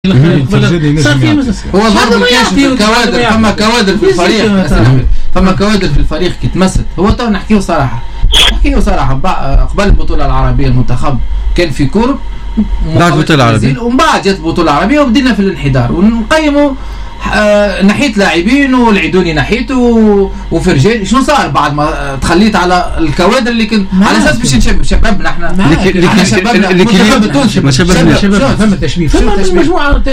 هو ضرب الكاش في الكوادر. فما كوادر في الفريق، فما كوادر في الفريق كي تمست. هو تو نحكيو صراحه قبل البطوله العربيه المنتخب كان في كورب بعد البطوله العربيه، ومن بعد جات البطوله العربيه وبدينا في الانحدار ونقيموا ناحيه لاعبين والعيدوني ناحيته وفرجاني. شنو صار بعد ما تخليت على الكوادر اللي كنت على اساس باش نشبب شبابنا احنا شبابنا منتخب التونسي ما شبابنا فما تشبيه فما مجموعه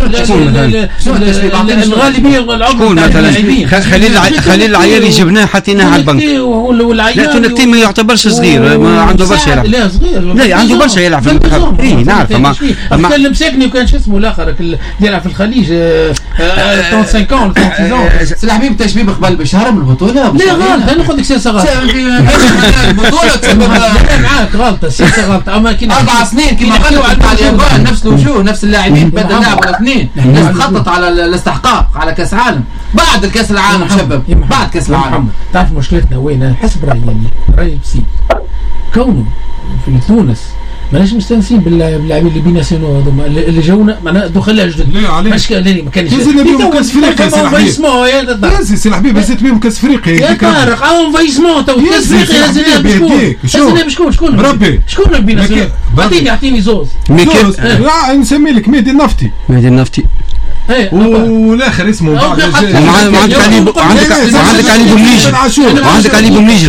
الغالبيه العظمى تاع اللاعبين. خليل العياري جبناه حطيناه على البنك. لا تونكتي ما يعتبرش صغير، ما عنده برشا يلعب. لا صغير، لا عنده برشا يلعب في المنتخب. اي نعرف. ما كان مساكني وكان شو اسمه الاخر اللي يلعب في الخليج 35 ans 36 ans. سي الحبيب تشبيب قبل بشهر من البطوله. لا غلط، انا نقول لك سياسه غلط. البطوله معاك غلطه، سياسه غلطه. اما كي 4 سنين كيما قالوا على اليابان نفس الوجوه نفس اللاعبين، بدل لاعب ولا اثنين. لازم تخطط على الاستحقاق على كاس عالم بعد الكاس العالم شباب، بعد كاس العالم. تعرف مشكلتنا وين؟ حسب رايي رايي بسيط كونه في تونس ماناش مستانسين باللاعبين اللي بينا سينو هذوما اللي جونا معناها دخلها جدد. لا عليه مش ما كانش لازم بيهم كاس افريقيا سي الحبيب لازم بيهم كاس افريقيا يا طارق انفايسمون تو كاس افريقيا لازم شكون بربي شكون اللي بينا سينو؟ اعطيني زوز نسمي لك مهدي النفطي والاخر اسمه بعد عندك علي بومنيجي وعندك علي بومنيجي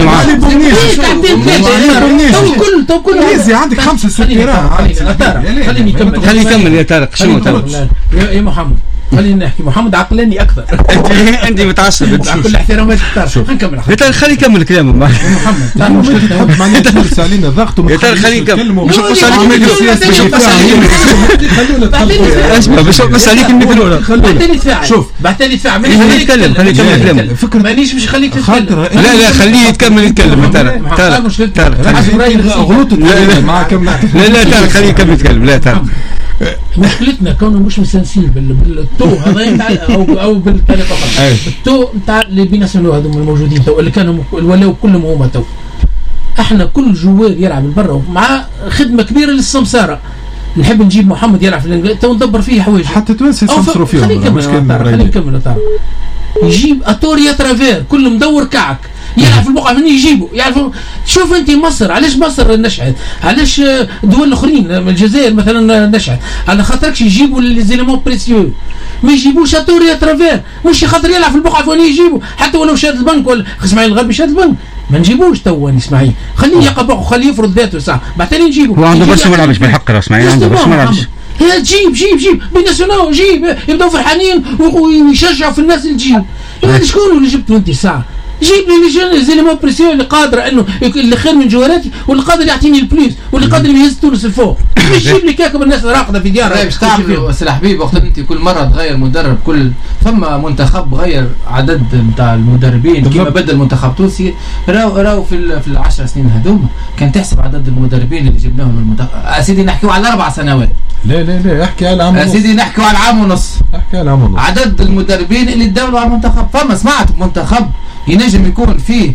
تو كل ليزي عندك 5 6 خليني يكمل يا طارق. شنو طارق يا محمد؟ خلينا نحكي. محمد عقلاني اكثر. انت متعصب مع كل احترامات الطرف. نكمل يا طارق خليه يكمل كلامه. محمد معناتها ترسل علينا ضغط يا طارق خليه يكمل. مش نقص عليك الميكرو. مش نقص عليك الميكرو. بعتني تفاعل. شوف بعتني تفاعل. خليه يتكلم كلامه. مانيش مش خليك تتكلم. لا خليه يتكمل يتكلم. طارق غلطت معك. لا طارق خليه يكمل يتكلم. لا طارق مشكلتنا كونه مش مستانسين بالتو هذا او بالطريقه اخرى. التو نتاع اللي بيناسيونو هذوما الموجودين تو اللي كانوا ولاو كلهم هما تو. احنا كل جوار يلعب من برا مع خدمه كبيره للسمساره. نحب نجيب محمد يلعب في الانجليزي تو ندبر فيه حوايج حتى توانسه يسمسروا فيهم. خلينا نكمل. يجيب اتوريا ترافير كل مدور كعك يلعب في البقعه من يجيبوا يعرف. شوف انت مصر علاش مصر نشعت؟ علاش دول الاخرين الجزائر مثلا نشعت؟ على خاطركش يجيبوا لي زيليمون بريسيو، ما يجيبوش اتوريا ترافير. مش خاطر يلعب في البقعه فين يجيبوا حتى ولو شاد البنك ولا اسماعيل الغربي شاد البنك ما نجيبوش تو اسماعيل. خليه يقبع وخليه يفرض ذاته ساعه بعدين نجيبوا. هو عنده برشا ملعبش بالحق اسماعيل عنده برشا ملعبش. هي جيب بيناسيونال جيب يبداو فرحانين ويشجعوا في الناس اللي تجيب. شكون اللي جبتوا انت ساعه؟ جيب لي زيليمون بريسيون اللي قادره انه اللي خير من جواراتي واللي قادر يعطيني البليس واللي قادر يهز تونس الفوق. مش جيب لي كاكب الناس راقده في ديارها. باش تعملوا سي الحبيب وقت انت كل مره تغير مدرب كل فما منتخب غير عدد نتاع المدربين كيما بدا المنتخب التونسي راو في ال10 سنين هذوما كان تحسب عدد المدربين اللي جبناهم من المنتخب. اسيدي نحكيو على 4 سنوات. لا احكي على عام ونص. اسيدي نحكيو على عام ونص. احكي على عام ونص. عدد المدربين اللي تداولوا على المنتخب. فما سمعت منتخب ينجم يكون فيه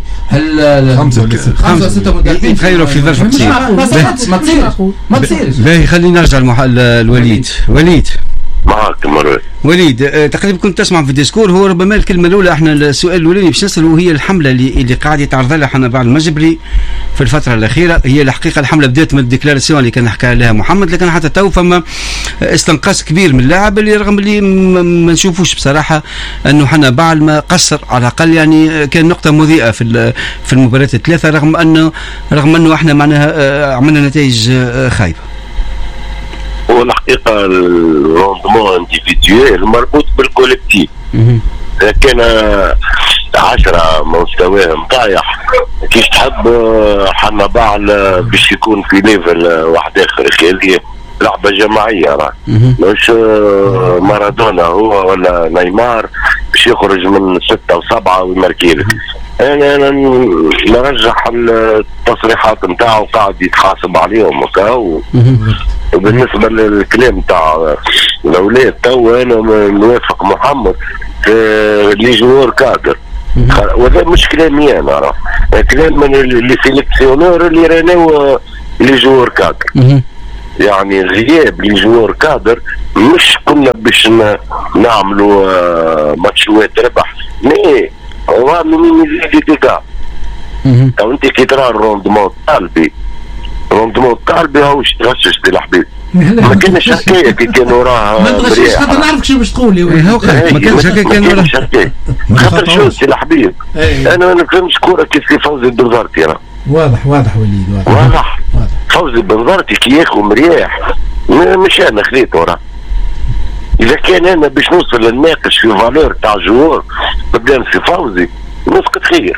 5 6 مدربين يتغيروا في ظرف قصير. ما تصيرش. باهي خلينا نرجع الوليد. معك مروان. وليد تقريبا كنت تسمع في الديسكور. هو ربما الكلمه الاولى احنا السؤال الاولاني باش نساله هي الحمله اللي قاعد يتعرض لها حنا بعد المجبري في الفتره الاخيره. هي الحقيقه الحمله بدات من الديكلاراسيون اللي كان حكى عليها محمد، لكن حتى تو فما استنقاص كبير من اللاعب اللي رغم اللي ما نشوفوش بصراحه انه حنا بعد ما قصر على الاقل يعني كان نقطه مضيئه في المباريات الثلاثه رغم انه احنا معناها عملنا نتائج خايبه. هو الحقيقة الروندمون انديفيديوال مربوط بالكوليكتيف. إذا كان 10 مستواهم طايح كيش تحب حنا بعل باش يكون في ليفل واحد آخر. هذه لعبة جماعية راه مش مارادونا هو ولا نيمار باش يخرج من 6 و7 ويماركيلك. أنا نرجح التصريحات نتاعو قاعد يتحاسب عليهم وكاو. وبالنسبه للكلام تاع الاولاد تو انا نوافق محمد في لي جوار كادر. وهذا مش كلامي انا راه كلام من اللي سيليكسيونور اللي راناو لي جوار كادر. يعني غياب لي جوار كادر مش كنا باش نعملوا ماتشوات ربح، لا هو مينيميزي ديكا. او انت كي ترى الروندمون الطالبي هوش تغشش بالحبيب. ما كانش هكايا كي كانوا راه ما تغشش خاطر نعرفك شو باش تقول لي. ما كانش هكايا كان راه خاطر شو سي الحبيب. انا ما فهمتش كوره كيف فوزي بنزرتي راه واضح وليد واضح. فوزي بنزرتي كي ياخذ مرياح مش انا خذيته راه. اذا كان انا باش نوصل نناقش في فالور تاع جوار قدام سي فوزي نسقط خير.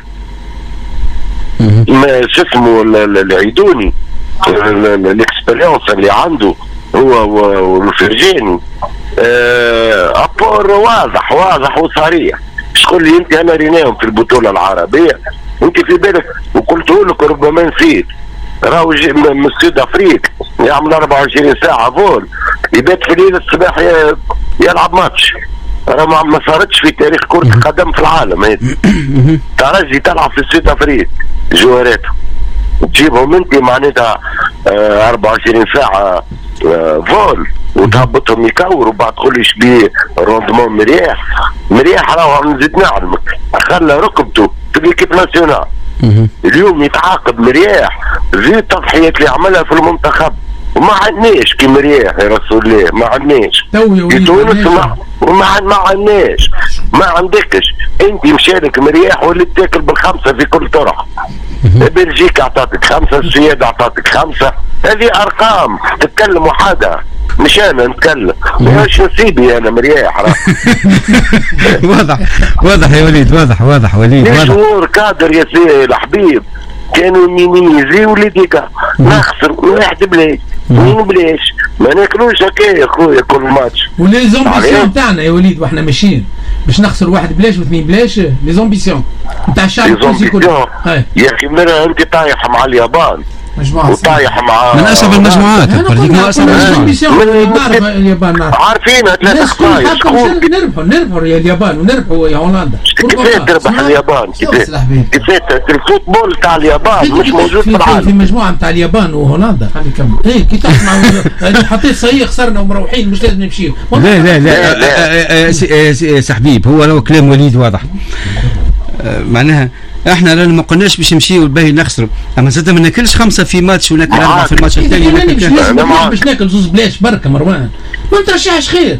ما شو اسمه العيدوني الاكسبيريونس اللي عنده هو والفرجاني ابور واضح وصريح. تقول لي انت انا ريناهم في البطوله العربيه انت في بالك وقلت لك ربما نسيت راهو من سود افريق يعمل 24 ساعه فول يبات في ليله الصباح يلعب ماتش. راه ما صارتش في تاريخ كره القدم في العالم هذه. ترجي تلعب في سود افريق جوارته تجيبهم انت معناتها 24 ساعه فول وتهبطهم يكوروا وبعد تقول لي شبيه روندمون مريح راهو نزيد نعلمك خلى ركبته في ليكيب ناسيونال. اليوم يتعاقب مريح زي التضحيات اللي عملها في المنتخب وما عندناش كي مريح يا رسول الله. ما عندناش في تونس ما عندناش ما عندكش. انت مشارك مريح واللي تاكل بالخمسه في كل طرح. بلجيكا اعطاتك 5 السيادة اعطاتك 5. هذه ارقام تتكلم وحدها مش انا نتكلم. واش نسيبي انا مريح واضح يا وليد واضح وليد شهور كادر يا سي الحبيب كانوا مينيميزي وليديكا نخسر واحد بلاش بلاش ما ناكلوش هكا يا خويا كل ماتش. ولي زومبيسيون تاعنا يا وليد واحنا ماشيين باش نخسر واحد بلاش واثنين بلاش. لي زومبيسيون نتاع الشعب التونسي كله يا اخي مرة انت طايح مع اليابان وطايح مع من اصعب المجموعات ما اصعب المجموعات. اليابان عارفين 3 خسائر نربحوا يا اليابان ونربحوا يا هولندا. كيفاش تربح اليابان؟ كيفاش الفوتبول تاع اليابان مش موجود في العالم. في مجموعه نتاع اليابان وهولندا. خلي كمل. كي تسمع حطيت صحيح خسرنا ومروحين مش لازم نمشيو. لا سحبيب هو لو كلام وليد واضح. معناها احنا رانا ما قلناش باش نمشيو باهي نخسروا اما زاد ما ناكلش 5 في ماتش وناكل 4 في الماتش الثاني. باش ناكل زوز بلاش بركه مروان ما نترشحش خير.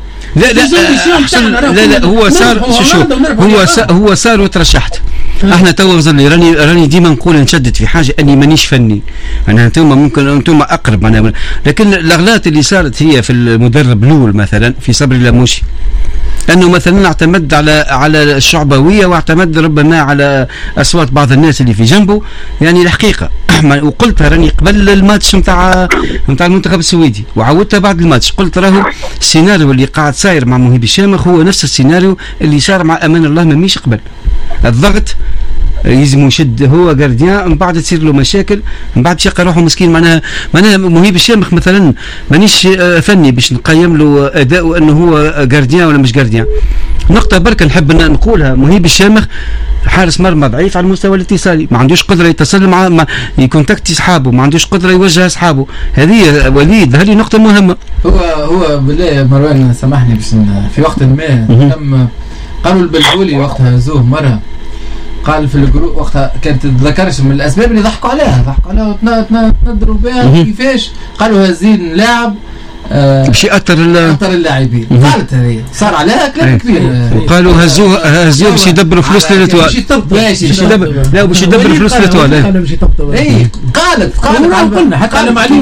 لا هو صار هو صار وترشحت. احنا تو ظلي راني ديما نقول نشدد في حاجه اني مانيش فني. انا انتم ممكن انتم اقرب أنا لكن الاغلاط اللي صارت هي في المدرب الاول مثلا في صبري لاموشي انه مثلا اعتمد على الشعبويه واعتمد ربما على اصوات بعض الناس اللي في جنبه. يعني الحقيقه وقلت راني قبل الماتش نتاع المنتخب السويدي وعودتها بعد الماتش قلت راهو السيناريو اللي قاعد صاير مع مهيب الشامخ هو نفس السيناريو اللي صار مع امان الله مش قبل. الضغط يلزم يشد هو جارديان من بعد تصير له مشاكل من بعد يلقى روحه مسكين. معناها مهيب الشامخ مثلا مانيش فني باش نقيم له اداؤه انه هو جارديان ولا مش جارديان. نقطة بركة نحب نقولها مهيب الشامخ حارس مرمى ضعيف على المستوى الاتصالي ما عندوش قدرة يتصل مع يكونتاكتي اصحابه ما عندوش قدرة يوجه اصحابه. هذه وليد هذه نقطة مهمة. هو بالله مروان سامحني باش في وقت ما تم قالوا البلبولي وقتها زوه مرة قال في الجروب وقتها كانت تذكرش من الاسباب اللي ضحكوا عليها وتنظروا بها كيفاش قالوا هزين لاعب باش يأثر اللاعبين. قالت هذه صار عليها كلام كبير وقالوا هزوه باش يدبروا فلوس للاتوال باش يدبروا فلوس للاتوال. اي قالت قلنا حتى على معلوم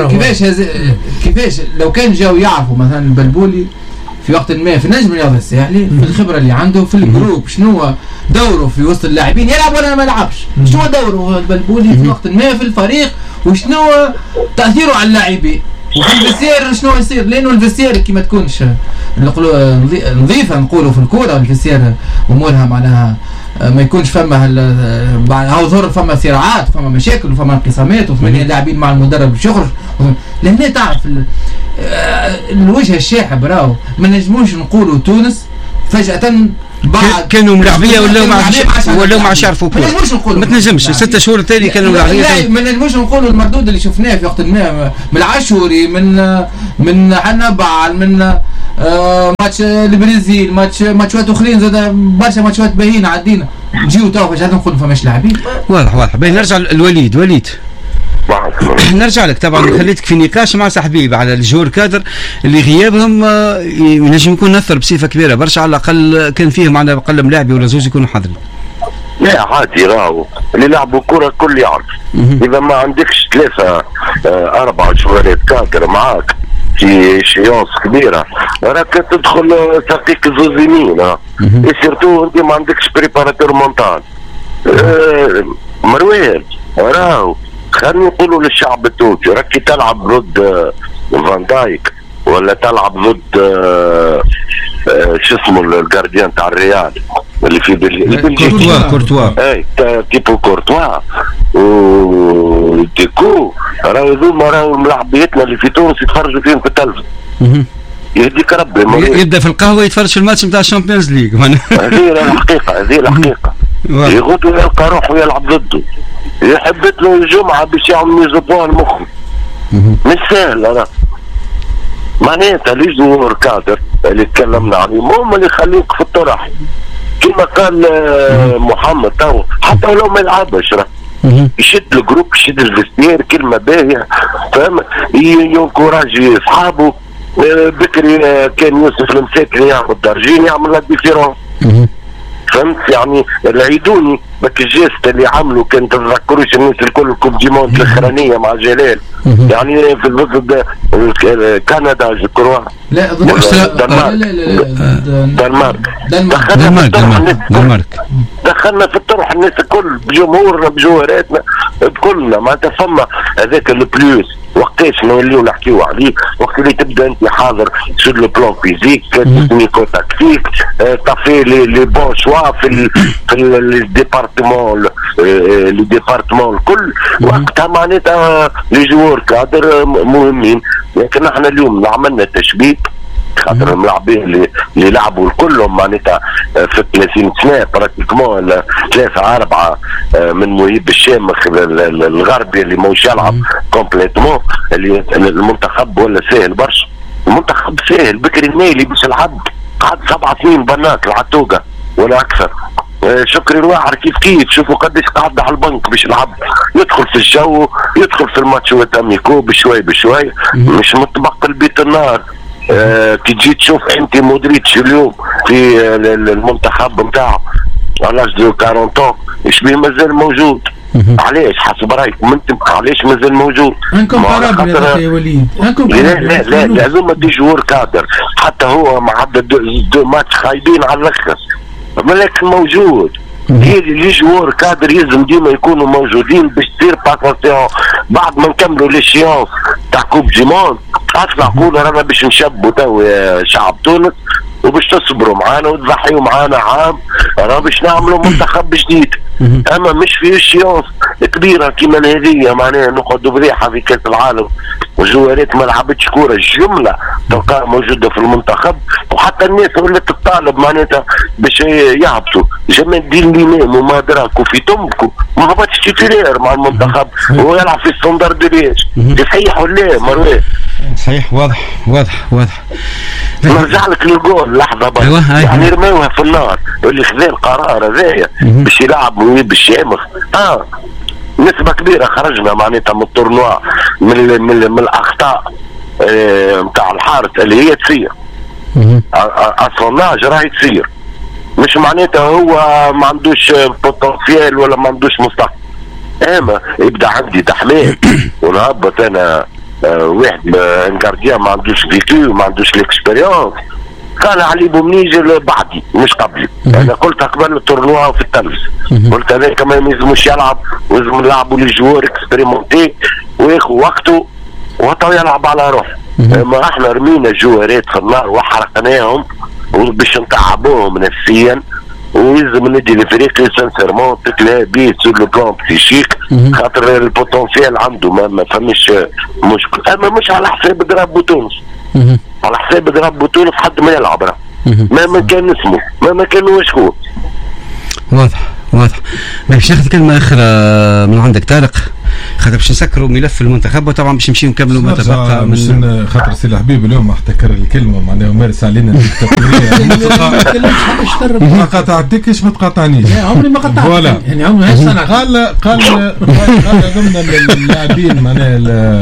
كيفاش لو كان جاوا يعرفوا مثلا البلبولي في وقت ما في نجم الرياضي الساحلي في الخبره اللي عنده في الجروب شنو دوره في وسط اللاعبين يلعب ولا ما يلعبش شنو دوره البلبولي في وقت ما في الفريق وشنو تاثيره على اللاعبين وفي الفسير شنو يصير لانه الفسير كي ما تكونش نظيفه نقولوا في الكوره الفسير امورها معناها ما يكونش فما ظهر فما صراعات فما مشاكل وفما انقسامات وثمانيه لاعبين مع المدرب باش يخرج لان تعرف الوجه الشاحب راهو ما نجموش نقولوا تونس فجاه كانوا ملاعبيه ولا ما عرفوا كوره؟ ما تنجمش 6 شهور تالي كانوا ملاعبيه. ما نجمش نقولوا المردود اللي شفناه في وقت ما من العاشوري من حنبع من ماتش البرازيل ماتشات اخرين زاد برشا ماتشات باهين عدينا نجيو تو فاش نقولوا فماش لاعبين. واضح باهي. نرجع الوليد نرجع لك. طبعا خليتك في نقاش مع صاحبي على الجور كادر اللي غيابهم ينجم يكون اثر بصفه كبيره برشا، على الاقل كان فيهم معنا اقل ملاعبي ولا زوج يكونوا حاضرين. لا عادي راهو اللي لعبوا كرة الكل يعرف. اذا ما عندكش 3-4 جوارات كادر معاك في شيونس كبيره راك تدخل تعطيك زوز يمين سيرتو انت ما عندكش بريباراتور مونتال. مروان راهو خلينا نقولوا للشعب التونسي راكي تلعب ضد فان دايك ولا تلعب ضد شو اسمه الجارديان تاع الريال اللي في كورتوا اي تيبو كورتوا وديكو راهو هذوما راهو ملاعبيتنا اللي في تونس يتفرجوا فيهم في التلفزيون. يهديك ربي يبدا في القهوه يتفرج في الماتش نتاع الشامبيونز ليغ. هذه الحقيقه يغوت ويلقى روحه ويلعب ضده يحبت له الجمعه باش يعمل ميزوبوان مخه مش سهل. انا معناتها لي زوار كادر اللي تكلمنا عليهم هم اللي يخليك في الطرح كما قال محمد تو حتى لو ما يلعبش يشد الجروب يشد الفستير كلمه باهيه فاهم ينكوراجي اصحابه. بكري كان يوسف المساكن ياخذ درجين يعمل لا ديفيرونس فهمت يعني العيدوني بك الجيست اللي عملوا كان تتذكروش الناس الكل الكوب دي موند الاخرانيه مع جلال يعني في ضد كندا جو كروا لا دنمارك دخلنا في الطرح الناس الكل بجمهورنا بجوهراتنا بكلنا معناتها فما هذاك البلوس وقتاش نوليو نحكيو عليه وقت اللي تبدا انت حاضر سور لو بلان فيزيك تكنيكو تاكتيك تافي لي بون شوا في الديبارتمون الكل وقتها معناتها لي جوار كادر مهمين. لكن احنا اليوم عملنا تشبيك خاطر الملاعبين اللي لعبوا كلهم معناتها في 30 سنه براتيكمون 3-4 من مهيب الشامخ الغربي اللي موش يلعب كومبليتمون اللي المنتخب ولا سهل برشا. المنتخب سهل بكري المالي باش يلعب قعد 7 سنين برناك العتوقه ولا اكثر. شكري الواحد كيف شوفوا قديش قعد على البنك باش يلعب يدخل في الجو يدخل في الماتشات اميكو بشوي مش مطبق البيت النار. كي تجي تشوف انت مودريتش اليوم في المنتخب نتاعو علاش دو 40 يشبيه مازال موجود. علاش حسب رايكم انتم علاش مازال موجود؟ يا وليد لا لازم دي جوار كادر حتى هو مع دو ماتش خايبين على الاخر ولكن موجود. هي لي جوار كادر يلزم ديما يكونوا موجودين باش تصير باساسيون بعد ما نكملوا لي شيونس تاع كوب دي موند اطلع قول رانا باش نشبوا تو شعب تونس وباش تصبروا معانا وتضحيوا معانا عام راه باش نعملوا منتخب جديد. اما مش في شيونس كبيره كيما هذه معناها نقعدوا بريحه في كاس العالم وجوارات ما لعبتش كوره الجمله تلقاها موجوده في المنتخب وحتى الناس ولات تطالب معناتها باش يهبطوا. جمال الدين الامام وما دراكوا في تمكوا ما هبطش تيتيلير مع المنتخب وهو يلعب في ستاندر دو ليش. صحيح ولا مروان؟ صحيح واضح نرجع لك للجول لحظه بس يعني رميوها في النار اللي خذا القرار هذايا باش يلعب ويب الشامخ نسبه كبيره خرجنا معناتها من التورنوا من الاخطاء نتاع الحارس اللي هي تصير اصلاج راهي تصير مش معناتها هو ما عندوش بوتنسيال ولا ما عندوش مستقبل. اما يبدا عندي تحميل ونهبط انا واحد انكارديان ما عندوش فيكو ما عندوش الاكسبيريونس قال علي بومنيجر بعدي مش قبلي. انا قلتها قبل التورنوا في التلفز قلت هذاك ما يلزموش يلعب ولازم نلعبوا لي جوار اكسبيريمونتي وياخذ وقته وهو يلعب على روحه. ما احنا رمينا جوارات في النار وحرقناهم باش نتعبوهم نفسيا ويلزم ندي لفريق سانسيرمون تكلا بيه سور لو بلان بسيشيك خاطر البوتنسيال عنده ما فماش مشكل. اما مش على حساب دراب تونس على حساب دراب تونس حد ما يلعب راه مهما كان اسمه مهما كان هو شكون. واضح. باش ناخذ كلمه اخرى من عندك طارق، خاطر باش نسكروا ملف المنتخب وطبعا باش نمشيو نكملوا ما تبقى من خاطر سي الحبيب اليوم احتكر الكلمه معناها مارس علينا الدكتوريه. ما قاطعتكش ما تقاطعنيش. عمري ما قطعت يعني عمري هاش صنع. قال ضمن اللاعبين معناها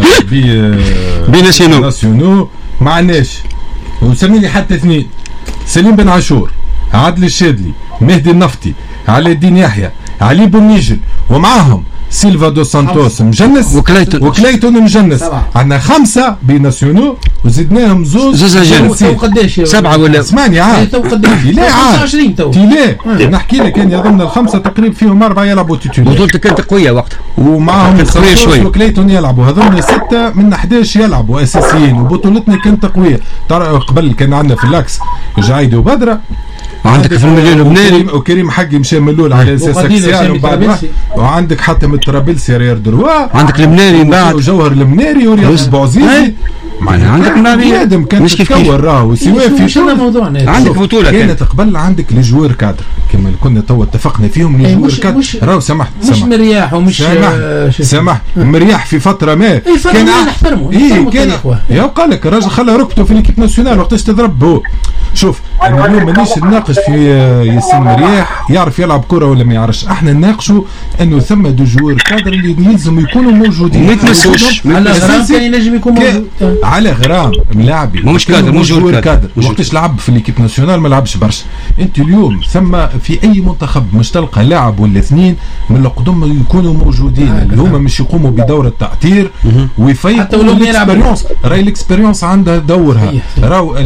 بناسيونو ما عندناش، وسميني حتى اثنين: سليم بن عاشور، عادل الشادلي، مهدي النفطي، علاء الدين يحيى، علي بونيجل، ومعاهم سيلفا دو سانتوس مجنس وكليتون مجنس. عندنا 5 بناسيونو وزدناهم زوز اجانب. قداش 7 ولا اسمعني عاد تو قداش؟ لا 25 تو نحكي لك كان يضمن الخمسه تقريبا فيهم 4 يلعبوا تيتولار. بطولتك كانت قويه وقتها ومعاهم سانتوس وكليتون يلعبوا، هذول 6 من 11 يلعبوا اساسيين، وبطولتنا كانت قويه. ترى قبل كان عندنا في اللاكس جعيدي وبدره، وعندك في المليون اللبناني وكريم حقي مشى من الاول على اساس اكسيال وبعد وعندك حتى طرابلسي ريال دروا، عندك المناري بعد وجوهر المناري ورياض بوعزيزي. معناها عندك بنادم كان تتكور راهو سواء في موضوعنا. عندك بطوله كانت قبل، عندك لي جوار كادر كما كنا تو اتفقنا فيهم. لي جوار كادر راهو سمحت مش مرياح ومش سمح مرياح في فتره ما كان نحترمه كان يا قال لك الراجل خلى ركبته في ليكيب ناسيونال وقتاش تضرب هو. شوف انا اليوم مانيش نناقش في ياسين مرياح يعرف يلعب كره ولا ما يعرفش، احنا نناقشوا انه ثم دو جوار كادر اللي يلزم يكونوا موجودين. ما يتنسوش على غرام كان ينجم يكون موجود، على غرام ملاعبي مش كادر مو جوار كادر. وقتاش لعب في ليكيب ناسيونال ما لعبش برشا. انت اليوم ثم في اي منتخب مش تلقى لاعب ولا اثنين من القدم يكونوا موجودين اللي هما مش يقوموا بدور التأثير ويفيقوا الاكسبيريونس. راهي الاكسبيريونس عندها دورها. راهو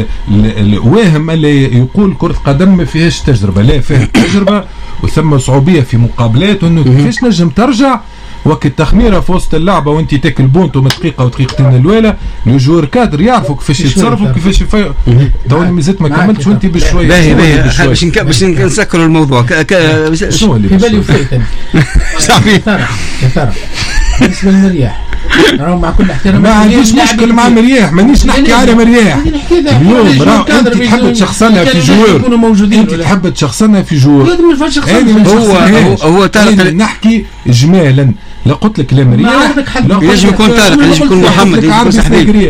الواهم اللي يقول كرة قدم ما فيهاش تجربة، لا فيها تجربة وثم صعوبية في مقابلات، وانه كيفاش نجم ترجع وقت التخميره في وسط اللعبه وانت تاكل بونتو من دقيقه ودقيقتين الاولى. لي جوار كادر يعرفوا كيفاش يتصرفوا كيفاش يفيقوا. تو مازلت ما كملتش وانت بشويه. باهي باش نسكروا الموضوع. شنو اللي في بالي وفيت صافي يا ترى بالنسبه للمرياح راهو مع كل احترام ما عنديش مشكل مع مرياح، مانيش نحكي على مرياح اليوم. راهو انت تحب تشخصنها في جوار، انت تحب تشخصنها في جوار. هو طارق نحكي اجمالا. لا قلت لك لا مريح يجب يكون طارق، يجب يكون محمد، يجب يكون حبيب.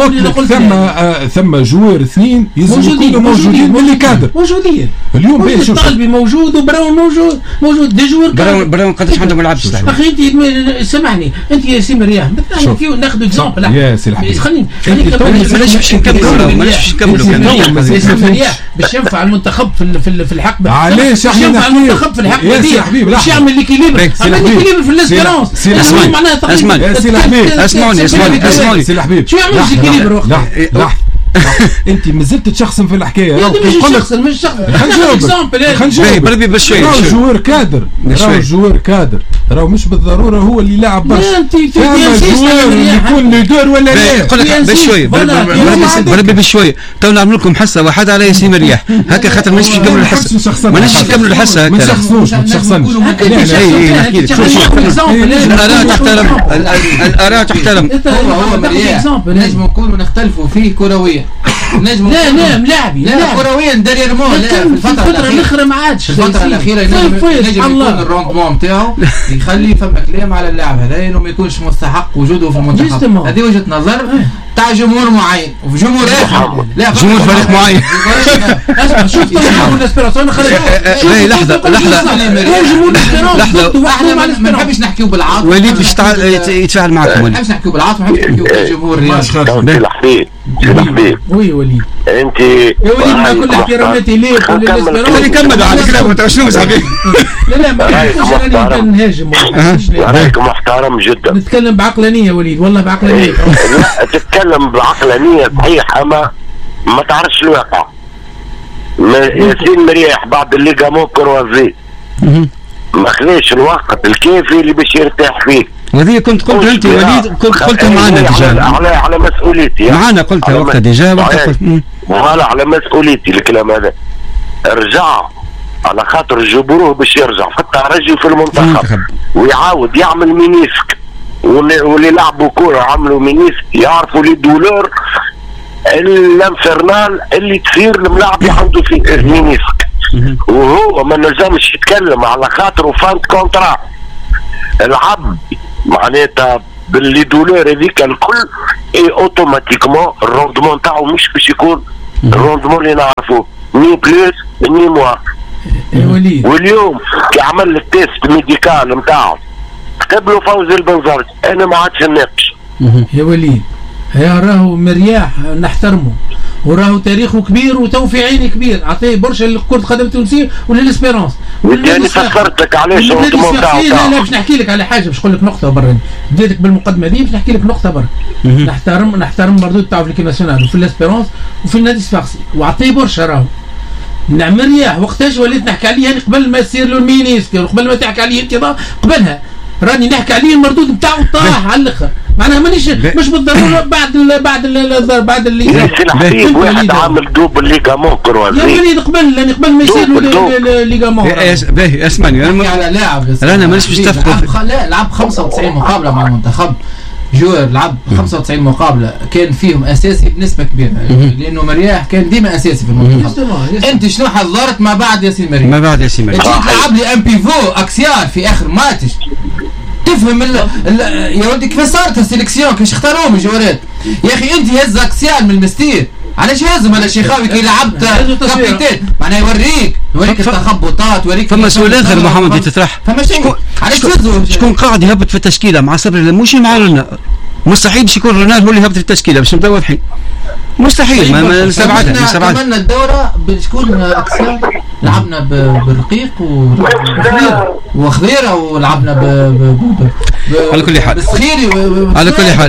ثم جوار 2 يلزم يكونوا موجودين من اللي كادر موجودين. اليوم باين شوف طالبي موجود وبراون موجود دي جوار براون قداش عندهم ما لعبش. اخي انت سامحني انت يا سي مريح ناخذ اكزامبل يا سي الحبيب خليني ماناش نكملوا يا سي مريح باش ينفع المنتخب في الحقبه. علاش احنا ينفع المنتخب في الحقبه دي باش يعمل ليكيليبر في الاسبيرونس. اسمعوني اسمعوني سي الحبيب شو يعمل ليكيليبر وقت انت مازلت تشخصن في الحكايه. مش شخص بربي بشوي. راهو جوار كادر، راهو جوار كادر، راهو مش بالضروره هو اللي لاعب برشا. جوار يكون ليدور ولا لا. نقول لك بشوي بربي بشوي. تو نعمل لكم حصه واحده على ياسين مرياح هكا، خاطر مانيش نكملوا الحصه. مانيش نكملوا الحصه هكا. ما تشخصوش نحكي لك الاراء تحترم. الاراء تحترم. هو مرياح نجم نكونوا نختلفوا فيه كرويا. لا ملاعبي لا كرويا داريرمون. لا في الفتره الاخيره ما عادش. الفتره الاخيره نجم يكون الروندمون نتاعو يخلي فما كلام على اللاعب هذا انه ما يكونش مستحق وجوده في المنتخب. هذه وجهه نظر تاع جمهور معين وجمهور اخر. لا جمهور فريق معين. اسمع شوف جمهور الاسبيراسيون لحظه احنا ما نحبش نحكيو بالعاطفه. وليد باش يتفاعل معكم. ما نحبش نحكيو بالعاطفه، ما نحبش نحكيو بالجمهور الرياضي. الحبيب وي وليد انت يا وليد مع كل احتراماتي ليك وللاسبيراسيون كملوا على كلامه. شنو صاحبي؟ لا ما نحبش نهاجم. رايك محترم جدا. نتكلم بعقلانيه وليد، والله بعقلانيه. لا تتكلم بعقلانيه صحيح اما ما تعرفش الواقع. ياسين مريح بعد الليغامون كروازي ما خليش الوقت الكافي اللي باش يرتاح فيه. وهذه كنت قلت انت وليد، قلتها معنا ديجا. على مسؤوليتي معنا قلتها وقتها ديجا. ولا على مسؤوليتي الكلام هذا. ارجع على خاطر جبروه باش يرجع في الترجي في المنتخب ويعاود يعمل مينيسك. واللي لعبوا كوره عملوا مينيسك يعرفوا لي دولور الانفرنال اللي تصير الملاعب اللي عنده في المينيسك، وهو ما نجمش يتكلم على خاطر فانت كونترا العب معناتها باللي دولور هذيك الكل، اي اوتوماتيكمون الروندمون تاعو مش باش يكون الروندمون اللي نعرفوه ني بلوس ني موا. واليوم كي عمل التيست ميديكال نتاعو كتب له فوزي البنزرت، انا ما عادش نناقش. يا وليد يا راهو مرياح نحترمه وراهو تاريخه كبير وتو في عيني كبير، عطيه برشا كرة قدم تونسية وللاسبيرونس. يعني فسرت لك علاش الروندمون تاعو. لا باش نحكي لك على حاجه، باش نقول لك نقطه برا، بديتك بالمقدمه دي باش نحكي لك نقطه برا. نحترم مردود تاعو في ليكيب ناسيونال وفي الاسبيرونس وفي النادي الصفاقسي وعطيه برشا راهو. نعم مرياح وقتاش وليت نحكي عليه يعني قبل ما يصير له المينيسك، قبل ما تحكي عليه انت قبلها راني نحكي عليه المردود نتاعو طاح على الاخر، معناها مانيش مش بالضروره بعد اللي الحبيب واحد عامل دوبل ليغامون كروازي يا وليد قبل ما يصير ليغامون. باهي اسمعني انا على لاعب انا مانيش باش نتفق. لا لعب 95 مقابله مع المنتخب، جوار لعب 95 مقابله كان فيهم اساسي بنسبه كبيره، لانه مرياح كان ديما اساسي في المنتخب. انت شنو حضرت ما بعد ياسين مرياح؟ ما بعد ياسين مرياح جيت تلعب لي ام بيفو اكسيال في اخر ماتش، تفهم يا ولدي كيف صارت السيليكسيون كيفاش اختاروهم الجوارات. يا اخي انت هز اكسيال من المستير، علاش هزم على شيخاوي كي لعبت كابيتان، معناها يوريك التخبطات، يوريك فما سؤال اخر محمد تطرح، فما شيء علاش تهزوا شكون قاعد يهبط في التشكيله مع صبري مش مع رونالدو؟ مستحيل باش يكون رونالدو هو اللي يهبط في التشكيله باش نبداو واضحين، مستحيل ما نستبعدها. عملنا الدوره بتكون اكسيال، لعبنا بالرقيق وخضيره ولعبنا على كل حال بالسخيري على كل حال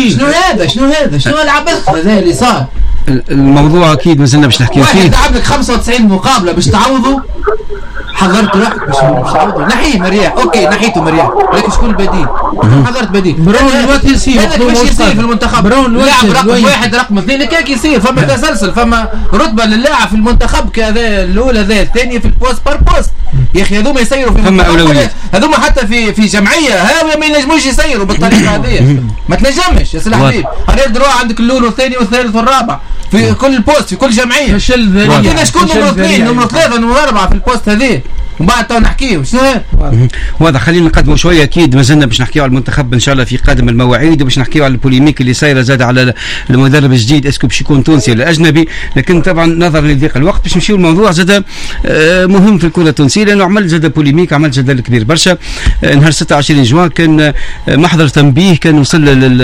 شنو العبث هذا اللي صار؟ الموضوع اكيد مازلنا باش نحكيو فيه. واحد لعب لك 95 مقابله باش تعوضوا، حضرت روحك باش تعوضوا. نحيه مرياح، اوكي نحيته مرياح، لكن شكون البديل؟ حضرت بديل برون الوقت يصير في المنتخب، لاعب رقم واحد رقم اثنين كيك يصير، فما تسلسل، فما رتبه للاعب في المنتخب كذا الاولى ذا الثانيه في البوست بار بوست. يا اخي هذوما يسيروا في فما اولويات، هذوما حتى في جمعيه هاويه ما ينجموش يسيروا بالطريقه هذه، ما تنجمش يا سي الحبيب. هذا الدروع عندك الاول والثاني والثالث والرابع في كل بوست في كل جمعيه. كنا شكون نمرو 2 نمرو 3 نمرو 4 في البوست هذه، ومن بعد تو نحكيو شنو واضح. خلينا نقدموا شويه، اكيد مازلنا باش نحكيو على المنتخب ان شاء الله في قادم المواعيد، وباش نحكيو على البوليميك اللي صايره زاد على المدرب الجديد اسكو باش يكون تونسي ولا اجنبي، لكن طبعا نظرا لضيق الوقت باش نمشيو الموضوع زاد مهم في الكره التونسيه، لانه عمل زاد بوليميك، عمل جدل كبير برشا. نهار 26 جوان كان محضر تنبيه، كان وصل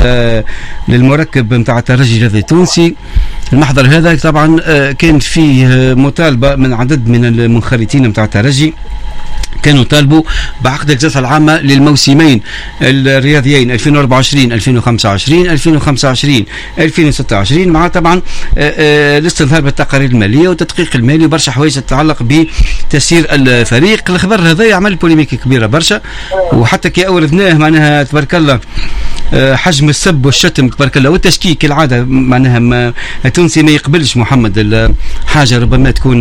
للمركب نتاع الترجي الرياضي التونسي. المحضر هذا طبعا كان فيه مطالبه من عدد من المنخرطين نتاع الترجي، كانوا طالبوا بعقد الجلسة العامة للموسمين الرياضيين 2024 2025 2025 2026 مع طبعا الاستظهار بالتقارير المالية والتدقيق المالي وبرشا حوايج تتعلق بتسيير الفريق. الخبر هذا يعمل بوليميك كبيرة برشا، وحتى كي أوردناه معناها تبارك الله حجم السب والشتم تبارك الله والتشكيك كالعادة، معناها التونسي ما يقبلش محمد حاجة ربما تكون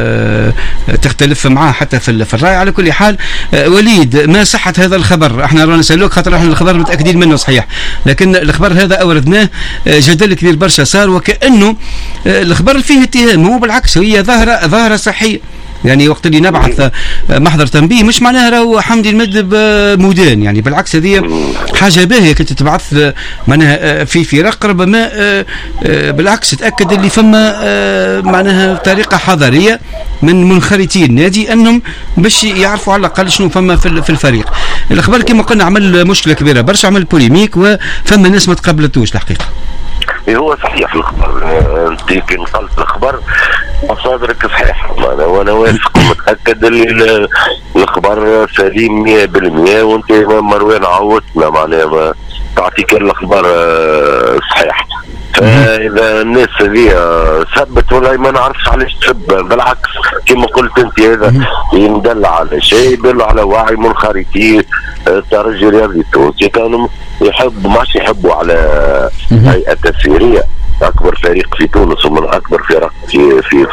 تختلف معاه حتى في الرأي. على كل حال وليد، ما صحة هذا الخبر؟ احنا رانا نسألوك خاطر احنا الخبر متأكدين منه صحيح، لكن الخبر هذا أوردناه جدل كبير برشا صار، وكأنه الخبر فيه اتهام، هو بالعكس هي ظاهرة صحية. يعني وقت اللي نبعث محضر تنبيه مش معناها راهو حمدي المدب مودان، يعني بالعكس هذه حاجه باهيه كنت تبعث معناها في فرق ربما بالعكس تاكد اللي فما معناها طريقه حضاريه من منخرطي النادي انهم باش يعرفوا على الاقل شنو فما في الفريق. الاخبار كما قلنا عمل مشكله كبيره برشا، عمل بوليميك، وفما ناس ما تقبلتوش الحقيقه. هو صحيح الخبر، انت كي نقلت الخبر مصادرك صحيحه، وانا واثق ومتاكد اللي الخبر سليم 100%، وانت مروان عودتنا معناها تعطيك الاخبار صحيح. فاذا الناس هذه سبت ولا ما نعرفش علاش تسب، بالعكس كما قلت انت هذا يدل على شيء، يدل على وعي منخرطي الترجي الرياضي التونسي، كانوا ماش يحبوا على هيئه تسييريه، اكبر فريق في تونس ومن اكبر فرق في افريقيا،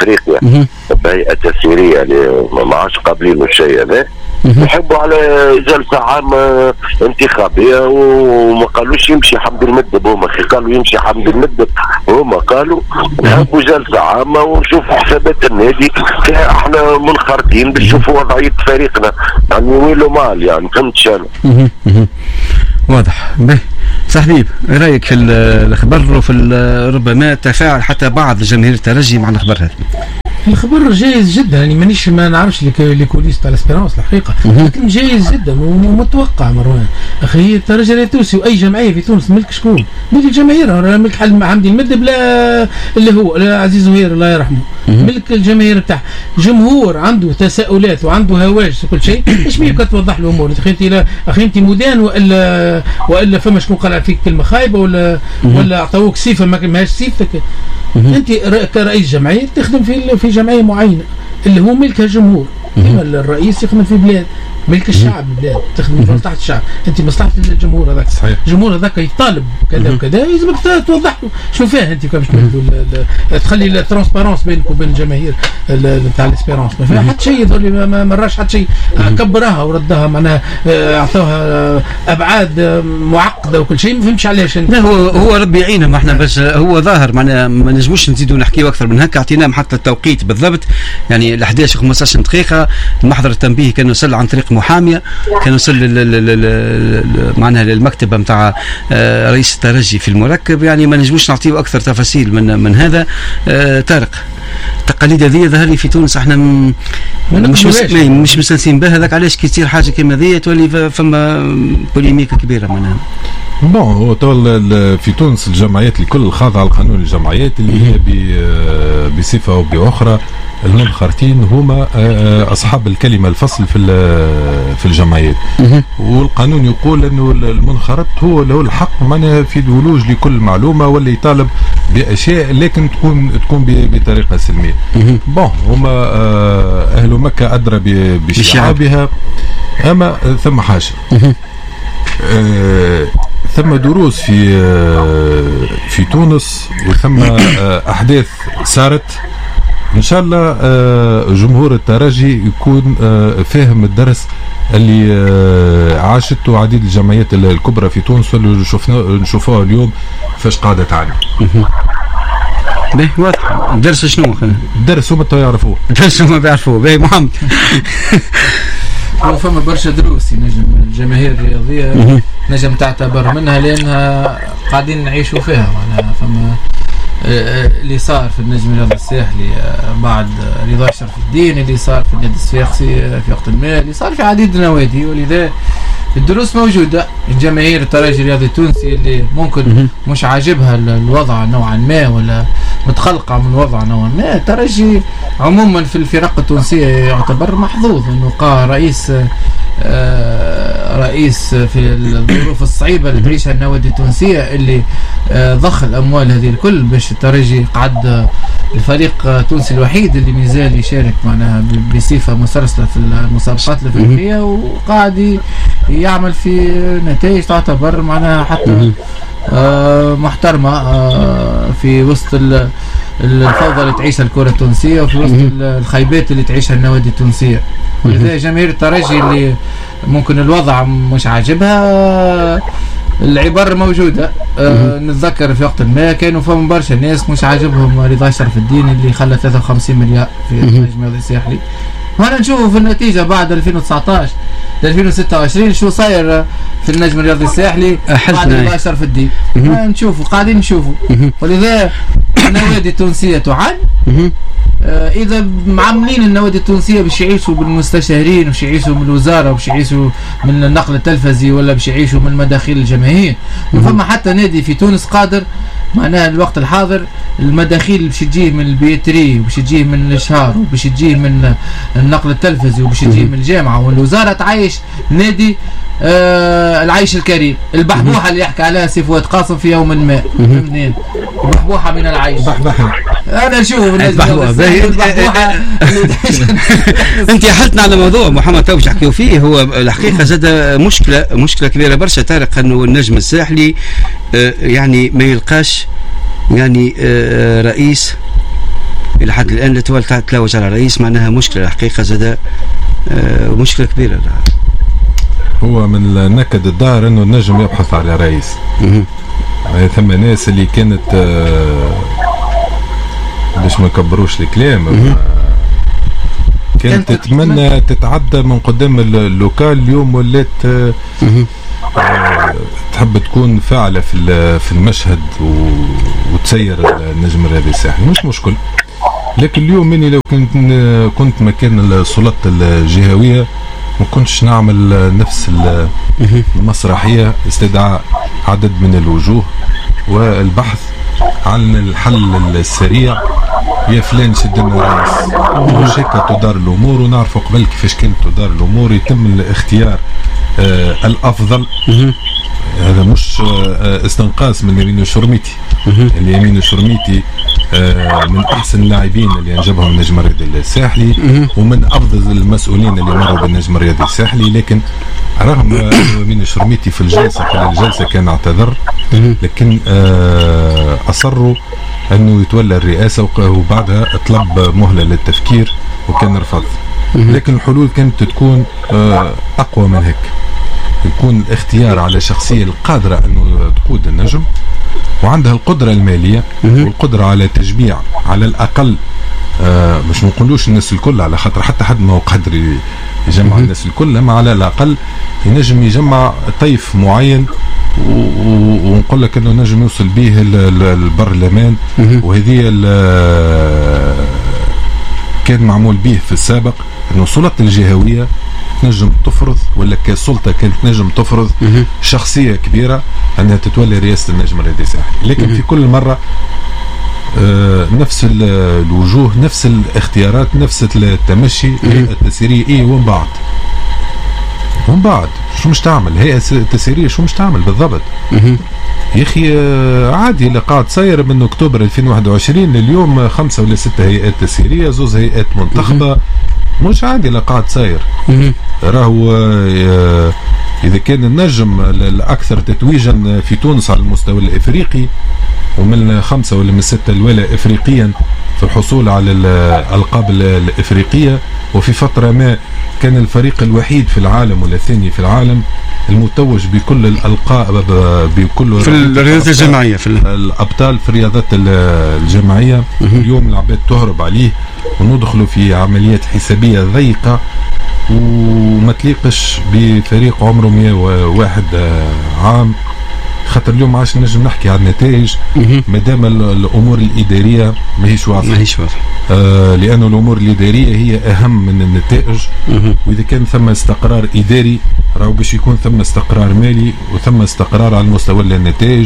بهيئة تسييرية يعني ما عادش قابلين الشيء هذا. يحبوا على جلسة عامة انتخابية وما قالوش يمشي حمد المدب، هما قالوا يمشي حمد المدب، هما قالوا نحبوا جلسة عامة ونشوفوا حسابات النادي. احنا منخرطين باش نشوفوا وضعية فريقنا يعني ويلو مال يعني فهمتش انا. واضح. به صحبيب رايك في الخبر وفي ربما تفاعل حتى بعض جماهير الترجي مع الخبر هذا؟ الخبر جيد جدا يعني ما نعرفش لي كوليس تاع الاسبيرونس الحقيقه، لكن جيد جدا ومتوقع مروان. اخي الترجي التونسي واي جمعيه في تونس ملك شكون؟ ملك الجماهير، ملك حمدي المدب لا اللي هو لا عزيز زهير الله يرحمه، ملك الجماهير تاعه. جمهور عنده تساؤلات وعنده هواجس وكل شيء، ايش بيك توضح له امور؟ اخي انت مدان والا فما شكون قال فيك كلمه خايبه ولا اعطوك صفه ماهيش صفتك؟ انت كرئيس جمعيه تخدم في جمعيه معينه اللي هو ملكها الجمهور. كما الرئيس يخدم في بلاد ملك الشعب، البلاد تخدم في مصلحه الشعب، انت مصلحه الجمهور هذاك. الجمهور هذاك يطالب كذا وكذا، لازمك توضح له شنو فيه انت كيفاش تخلي الترانسبارونس بينك وبين الجماهير تاع الاسبيرونس. ما فيها حتى شيء يظل ما مراش حتى شيء، كبرها وردها معناها اعطوها ابعاد معقده وكل شيء ما فهمتش علاش. لا هو ربي يعينه، ما احنا بس هو ظاهر معنا ما نجموش نزيدوا نحكيوا اكثر من هكا. اعطيناهم حتى التوقيت بالضبط يعني ال 11 15 دقيقه. المحضر التنبيه كان يوصل عن طريق محاميه، كان يوصل معناها للمكتبه نتاع رئيس الترجي في المركب. يعني ما نجموش نعطيو اكثر تفاصيل من هذا. طارق، التقاليد هذه ظهر لي في تونس احنا مش مستانسين بها، هذاك علاش كي تصير حاجه كيما ذي تولي فما بوليميكا كبيره معناها. بون هو في تونس الجمعيات الكل خاضعه لقانون الجمعيات اللي هي بصفه او باخرى المنخرطين هما اصحاب الكلمه الفصل في الجمعيات. والقانون يقول انه المنخرط هو له الحق معناها في الولوج لكل معلومه ولا يطالب باشياء لكن تكون بطريقه سلميه. بون هما اهل مكه ادرى بشعابها، اما ثم حاجه ثم دروس في تونس وثم احداث صارت. ان شاء الله جمهور الترجي يكون فاهم الدرس اللي عاشته عديد الجمعيات الكبرى في تونس واللي نشوفوها اليوم فاش قاعده تعاني. باهي واضح. الدرس شنو؟ الدرس هما يعرفوه، الدرس هما بيعرفوه. باهي محمد. هو فما برشا دروس نجم الجماهير الرياضيه نجم تعتبر منها لانها قاعدين نعيشوا فيها. معناها فما اللي صار في النجم الرياضي الساحلي بعد رضا شرف الدين، اللي صار في النادي الصفاقسي في وقت ما، اللي صار في عديد النوادي. ولذا الدروس موجوده. الجماهير الترجي الرياضي التونسي اللي ممكن مش عاجبها الوضع نوعا ما ولا متقلقه من الوضع نوعا ما، الترجي عموما في الفرق التونسيه يعتبر محظوظ انه قا رئيس في الظروف الصعيبه اللي تعيشها النوادي التونسيه اللي ضخ الاموال هذه الكل باش الترجي قعد الفريق التونسي الوحيد اللي مازال يشارك معناها بصفه مسلسله في المسابقات الافريقيه، وقاعد يعمل في نتائج تعتبر معناها حتى محترمه في وسط الفوضى اللي تعيشها الكره التونسيه وفي وسط الخيبات اللي تعيشها النوادي التونسيه. ولذا جماهير الترجي اللي ممكن الوضع مش عاجبها العبارة موجودة. نتذكر في وقت ما كانوا فهم برشا ناس مش عاجبهم رضا شرف الدين اللي خلى 53 مليار في النجم الرياضي الساحلي. وهنا نشوفوا في النتيجة بعد 2019 ل 2026 شو صاير في النجم الرياضي الساحلي بعد رضا شرف الدين. قاعدين نشوفوا. ولذا النوادي التونسية تعاني. اذا معاملين النوادي التونسيه باش يعيشوا بالمستشارين وباش يعيشوا من الوزاره وباش يعيشوا من النقل التلفزي ولا باش يعيشوا من مداخيل الجماهير، فما حتى نادي في تونس قادر معناها الوقت الحاضر المداخيل باش تجيه من البيتري وباش تجيه من الاشهار وباش تجيه من النقل التلفزي وباش تجيه من الجامعه والوزاره تعيش نادي العيش الكريم. البحبوحه اللي يحكي عليها سي فؤاد قاسم في يوم ما، فهمتني؟ بحبوحه من العيش. انا نشوف البحبوحه انت حلتنا على موضوع محمد تو يحكيوا فيه. هو الحقيقه زاد مشكله كبيره برشا طارق، انه النجم الساحلي يعني ما يلقاش يعني رئيس الى حد الان لا تتلوج على رئيس، معناها مشكله الحقيقه زاد مشكله كبيره. هو من نكد الدار انه النجم يبحث على رئيس. ثم ناس اللي كانت باش ما يكبروش الكلام كانت تتمنى تتعدى من قدام اللوكال، اليوم ولات تحب تكون فاعله في المشهد وتسير النجم الرياضي الساحلي. مش مشكل، لكن اليوم اني لو كنت مكان السلطات الجهويه ما كنتش نعمل نفس المسرحيه، استدعاء عدد من الوجوه والبحث عن الحل السريع. يا فلان شد لنا رئيس، مش هيك تدار الامور، ونعرفوا قبل كيفاش كانت تدار الامور. يتم الاختيار الافضل. هذا مش استنقاص من يمين الشرميتي. اليمين الشرميتي من احسن اللاعبين اللي انجبهم النجم الرياضي الساحلي، ومن افضل المسؤولين اللي مروا بالنجم الرياضي الساحلي. لكن رغم يمين الشرميتي في الجلسه خلال الجلسه كان اعتذر، لكن اصروا انه يتولى الرئاسه، وبعدها طلب مهله للتفكير وكان رفض. لكن الحلول كانت تكون اقوى من هيك، يكون الاختيار على شخصيه القادره انه تقود النجم وعندها القدره الماليه والقدره على تجميع على الاقل، مش نقولوش الناس الكل على خاطر حتى حد ما هو قادر يجمع الناس الكل، اما على الاقل ينجم يجمع طيف معين، ونقول لك انه نجم يوصل به البرلمان. وهذه كان معمول به في السابق انه السلطه الجهويه تنجم تفرض، ولا كسلطه كانت تنجم تفرض شخصيه كبيره انها تتولي رئاسه النجم الرياضي الساحلي. لكن في كل مره نفس الوجوه، نفس الاختيارات، نفس التمشي، التسييريه. ومن بعد شو مش تعمل هيئة التسييرية؟ شو مش تعمل بالضبط؟ يا اخي عادي اللي قاعد تصير من اكتوبر 2021 لليوم 5 ولا 6 هيئات تسييرية، 2 هيئات منتخبة. مش عادي اللي قاعد تصير. راهو اذا كان النجم الاكثر تتويجا في تونس على المستوى الافريقي، ومن 5 ولا من 6 الولا افريقيا في الحصول على الالقاب الافريقيه، وفي فتره ما كان الفريق الوحيد في العالم ولا الثاني في العالم المتوج بكل الالقاب، بكل في الرياضات الجماعيه، في الابطال في الرياضات الجماعيه. اليوم العباد تهرب عليه وندخلوا في عمليات حسابيه ضيقه وما تليقش بفريق عمره 101 عام. خاطر اليوم عاش نجم نحكي عن النتائج مادام الامور الاداريه ماهيش واضحه، لانه الامور الاداريه هي اهم من النتائج. واذا كان ثم استقرار اداري راهو باش يكون ثم استقرار مالي وثم استقرار على مستوى النتائج.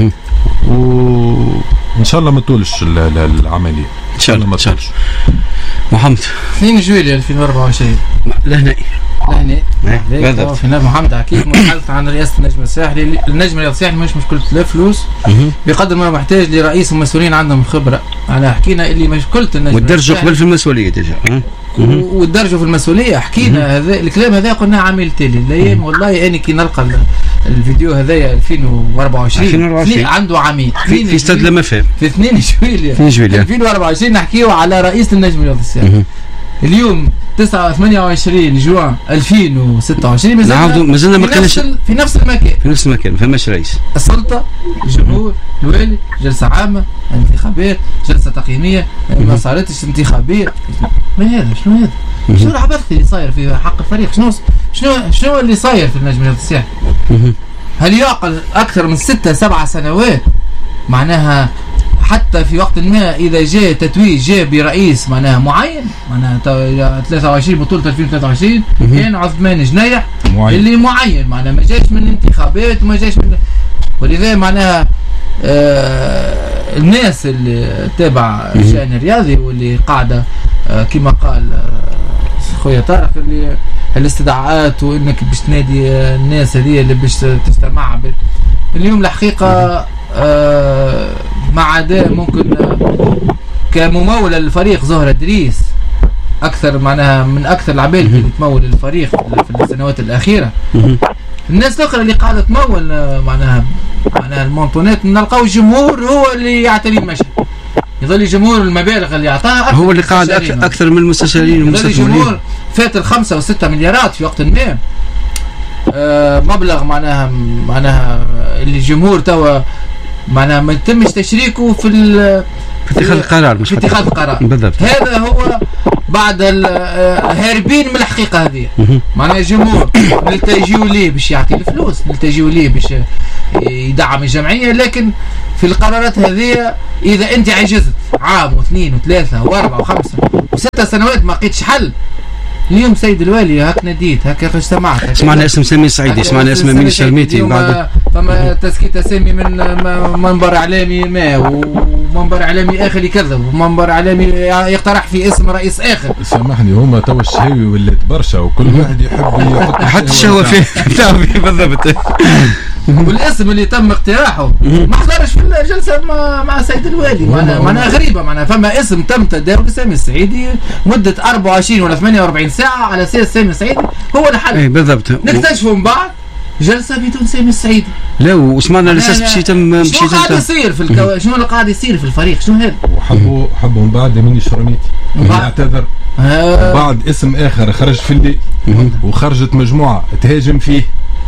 وان شاء الله ما تطولش العمليه، ان شاء الله ما تطولش. محمد 2 جويلية 2024 لهنائي بالضبط. في محمد عكيف متحدث عن رئاسة النجم الساحلي. النجم الرياضي الساحلي مش مشكلة لا فلوس بقدر ما محتاج لرئيس ومسؤولين عندهم خبرة. أنا حكينا اللي مشكلة النجم والدرجة قبل في المسؤولية ديجا والدرجة في المسؤولية. حكينا هذا الكلام هذا قلنا عامل تالي الايام. والله أنا كي نلقى الفيديو هذايا 2024 عنده عامين في استاد لما فهم في 2 جويلية 2024 نحكيه على رئيس النجم الرياضي الساحلي. اليوم 28 جوان 2026 مازلنا ما كانش في نفس المكان ما فماش رئيس. السلطه، الجمهور، الوالي، جلسه عامه، انتخابات، جلسه تقييميه، ما صارتش انتخابيه. ما هذا شنو هذا؟ شنو العبث اللي صاير في حق الفريق؟ شنو اللي صاير في النجم الرياضي الساحلي؟ هل يعقل اكثر من 6-7 سنوات معناها حتى في وقت ما اذا جاء تتويج جاء برئيس معناها معين، معناها 23 بطوله 2023 كان عثمان جنيح اللي معين معناها ما جاش من انتخابات وما جاش من، ولذا معناها الناس اللي تابع الشأن الرياضي واللي قاعده كما قال خويا طارق اللي الاستدعاءات وانك باش تنادي الناس هذه اللي باش تجتمع اليوم الحقيقه مع عدا ممكن كممول للفريق زهرة دريس اكثر معناها من اكثر العباد اللي تمول الفريق في السنوات الاخيره. الناس الاخرى اللي قاعده تمول معناها المونطونات نلقاو الجمهور هو اللي يعتري المشهد. يظل جمهور المبالغ اللي اعطاها هو اللي قاعد اكثر من المستشارين والمستثمرين. الجمهور فات ال5 و6 مليارات في وقت ما. مبلغ معناها اللي الجمهور توا معناها ما يتمش تشريكه في اتخاذ القرار، مش في اتخاذ القرار بالضبط. هذا هو بعد هاربين من الحقيقه هذه. معناها الجمهور نلتجيوا ليه باش يعطي الفلوس، نلتجيوا ليه باش يدعم الجمعيه، لكن في القرارات هذه اذا انت عجزت عام واثنين وثلاثه واربعه وخمسه و6 سنوات ما لقيتش حل. اليوم سيد الوالي هاك نديت هاك اجتمعت سمعنا اسم سامي السعيدي، سمعنا اسم امين الشرميتي، بعد فما تسكيت اسامي من منبر اعلامي ما ومنبر اعلامي اخر يكذب ومنبر اعلامي يقترح في اسم رئيس اخر. سامحني هما تو الشهوي ولات برشا وكل واحد يحب يحط الشهوه فيه بالضبط. والاسم اللي تم اقتراحه ما حضرش في الجلسه مع سيد الوالي. معناها غريبه، معناها فما اسم تم تداول سامي السعيدي مده 24 ولا 48 ساعه على اساس سامي السعيدي هو الحل. اي بالضبط. نكتشفوا من بعد جلسه بدون سامي السعيدي. لا وسمعنا الاساس باش يتم شنو قاعد يصير في شنو اللي قاعد يصير في الفريق؟ شنو هذا؟ وحبوا من بعد امين الشرميتي اعتذر بعد اسم اخر خرج في الليل وخرجت مجموعه تهاجم فيه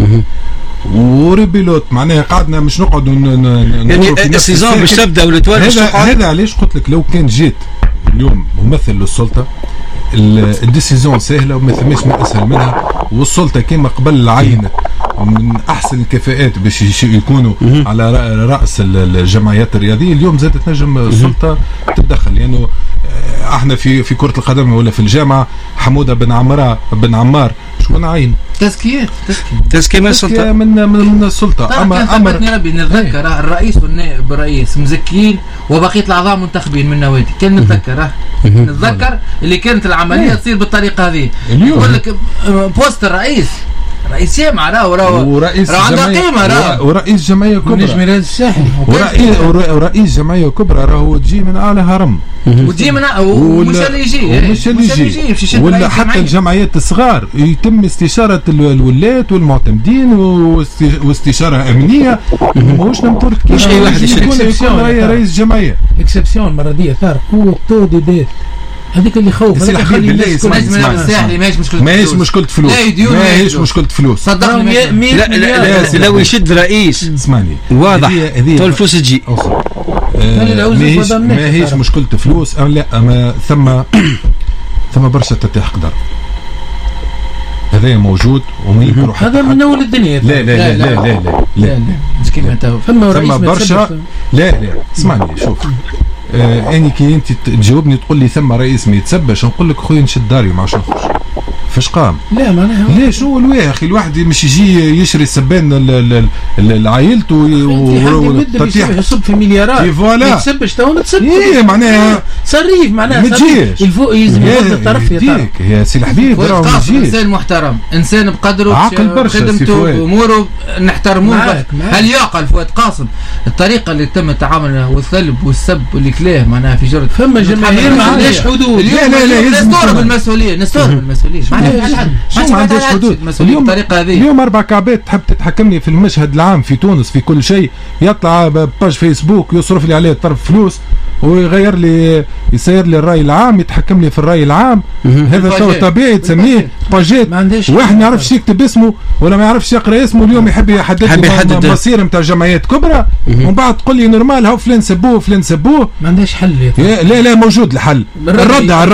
وريبيلوت. معناها قعدنا مش نقعدوا يعني السيزون باش تبدا ولا تولي. هذا علاش قلت لك لو كان جيت اليوم ممثل للسلطه الديسيزون سهله وما ثماش ما اسهل منها، والسلطه كما قبل عينت من احسن الكفاءات باش يكونوا على راس الجمعيات الرياضيه. اليوم زادت نجم السلطه تتدخل لانه يعني احنا في كره القدم ولا في الجامعه حموده بن عمار شكون عين تزكيه من السلطه من السلطه. اما ربي نتذكر الرئيس والنائب الرئيس مزكين وبقيه الاعضاء منتخبين من النوادي. كان نتذكر اللي كانت العمليه تصير بالطريقه هذه. يقول لك بوست الرئيس جامعه راهو عنده قيمه ورئيس جمعيه كبرى نجم رياض الساحل ورئيس جمعيه كبرى راهو تجي من اعلى هرم وتجي من ومش اللي يجي ولا حتى الجمعيات الصغار يتم استشاره الولات والمعتمدين واستشاره امنيه. ماهوش نمطر مش اي واحد يكون رئيس جمعيه اكسبسيون المره دي ثار قوه ديدات هذيك اللي خوف. ماهيش مشكلة فلوس ماهيش مشكلة فلوس صدقني. لا لو يشد رئيس اسمعني واضح تو الفلوس تجي. ماهيش مشكلة فلوس أم لا. أما ثم برشا تتاح قدر هذا موجود وما ينكروا هذا من أول الدنيا. لا لا لا لا لا لا ثم برشا. لا اسمعني شوف اني كي انت تجاوبني تقول لي ثم رئيس ما يتسبش نقول لك خويا نشد داري ما عادش نخرج فاش قام. لا معناها ليش هو يا اخي الواحد مش يجي يشري سبان لعائلته وتطيح يصب في مليارات ما يتسبش تو ما تسبش. ايه معناها صريف معناها ما تجيش الفوق يلزم ياخذ الطرف يا سي الحبيب راه انسان محترم انسان بقدره عاقل برشا خدمته باموره نحترموه. هل يعقل فؤاد قاسم الطريقه اللي تم التعامل والثلب والسب والكلاه معناها في جرد فما جماهير ما عندهاش حدود. لا نستوعب المسؤوليه ما عندهاش حدود. اليوم 4 كعبات تحب تتحكمني في المشهد العام في تونس في كل شيء. يطلع باج فيسبوك يصرف لي عليه طرف فلوس ويغير لي يسير لي الراي العام يتحكم لي في الراي العام. هذا تو طبيعي تسميه باجيت. واحد ما يعرفش يكتب اسمه ولا ما يعرفش يقرا اسمه اليوم يحب يحدد مصير نتاع جمعيات كبرى ومن بعد تقول لي نورمال هاو فلان سبوه ما عندهاش حل. لا موجود الحل. الردع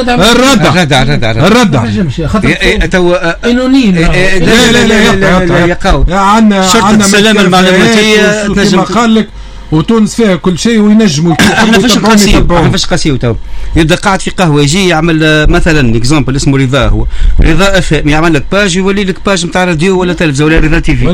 تو انونيم. لا يقاو عندنا السلامه المعلوماتيه تنجم قال لك وتونس فيها كل شيء وينجموا. احنا فاش قاسيو تو يبدا قاعد في قهوه يجي يعمل مثلا اكزامبل اسمه رضا. هو رضا اف يعمل لك باج يولي لك باج نتاع راديو ولا تلفزه ولا رضا تي في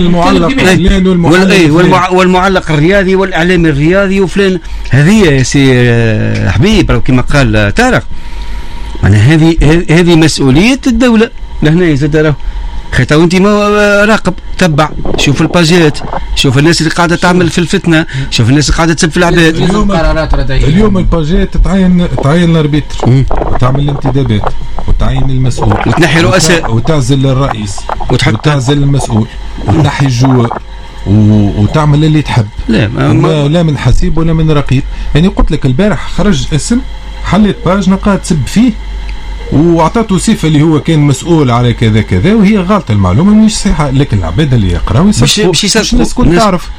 والمعلق الرياضي والاعلامي الرياضي وفلان. هذه يا سي حبيب كما قال طارق معناها هذه مسؤوليه الدوله. لهنا يزيد راهو خيطا وانت راقب تبع شوف الباجات شوف الناس اللي قاعده تعمل في الفتنه شوف الناس اللي قاعده تسب في العباد. اليوم الباجات تعين الاربيتر وتعمل الانتدابات وتعين المسؤول وتنحي رؤساء وتعزل الرئيس وتعزل المسؤول وتنحي الجوار وتعمل اللي تحب. لا من حسيب ولا من رقيب. يعني قلت لك البارح خرج اسم حليت باج نقاد تسب فيه واعطته صفه اللي هو كان مسؤول على كذا كذا، وهي غلط، المعلومه مش صحيحه، لكن العباد اللي يقراو مش الناس الكل تعرف.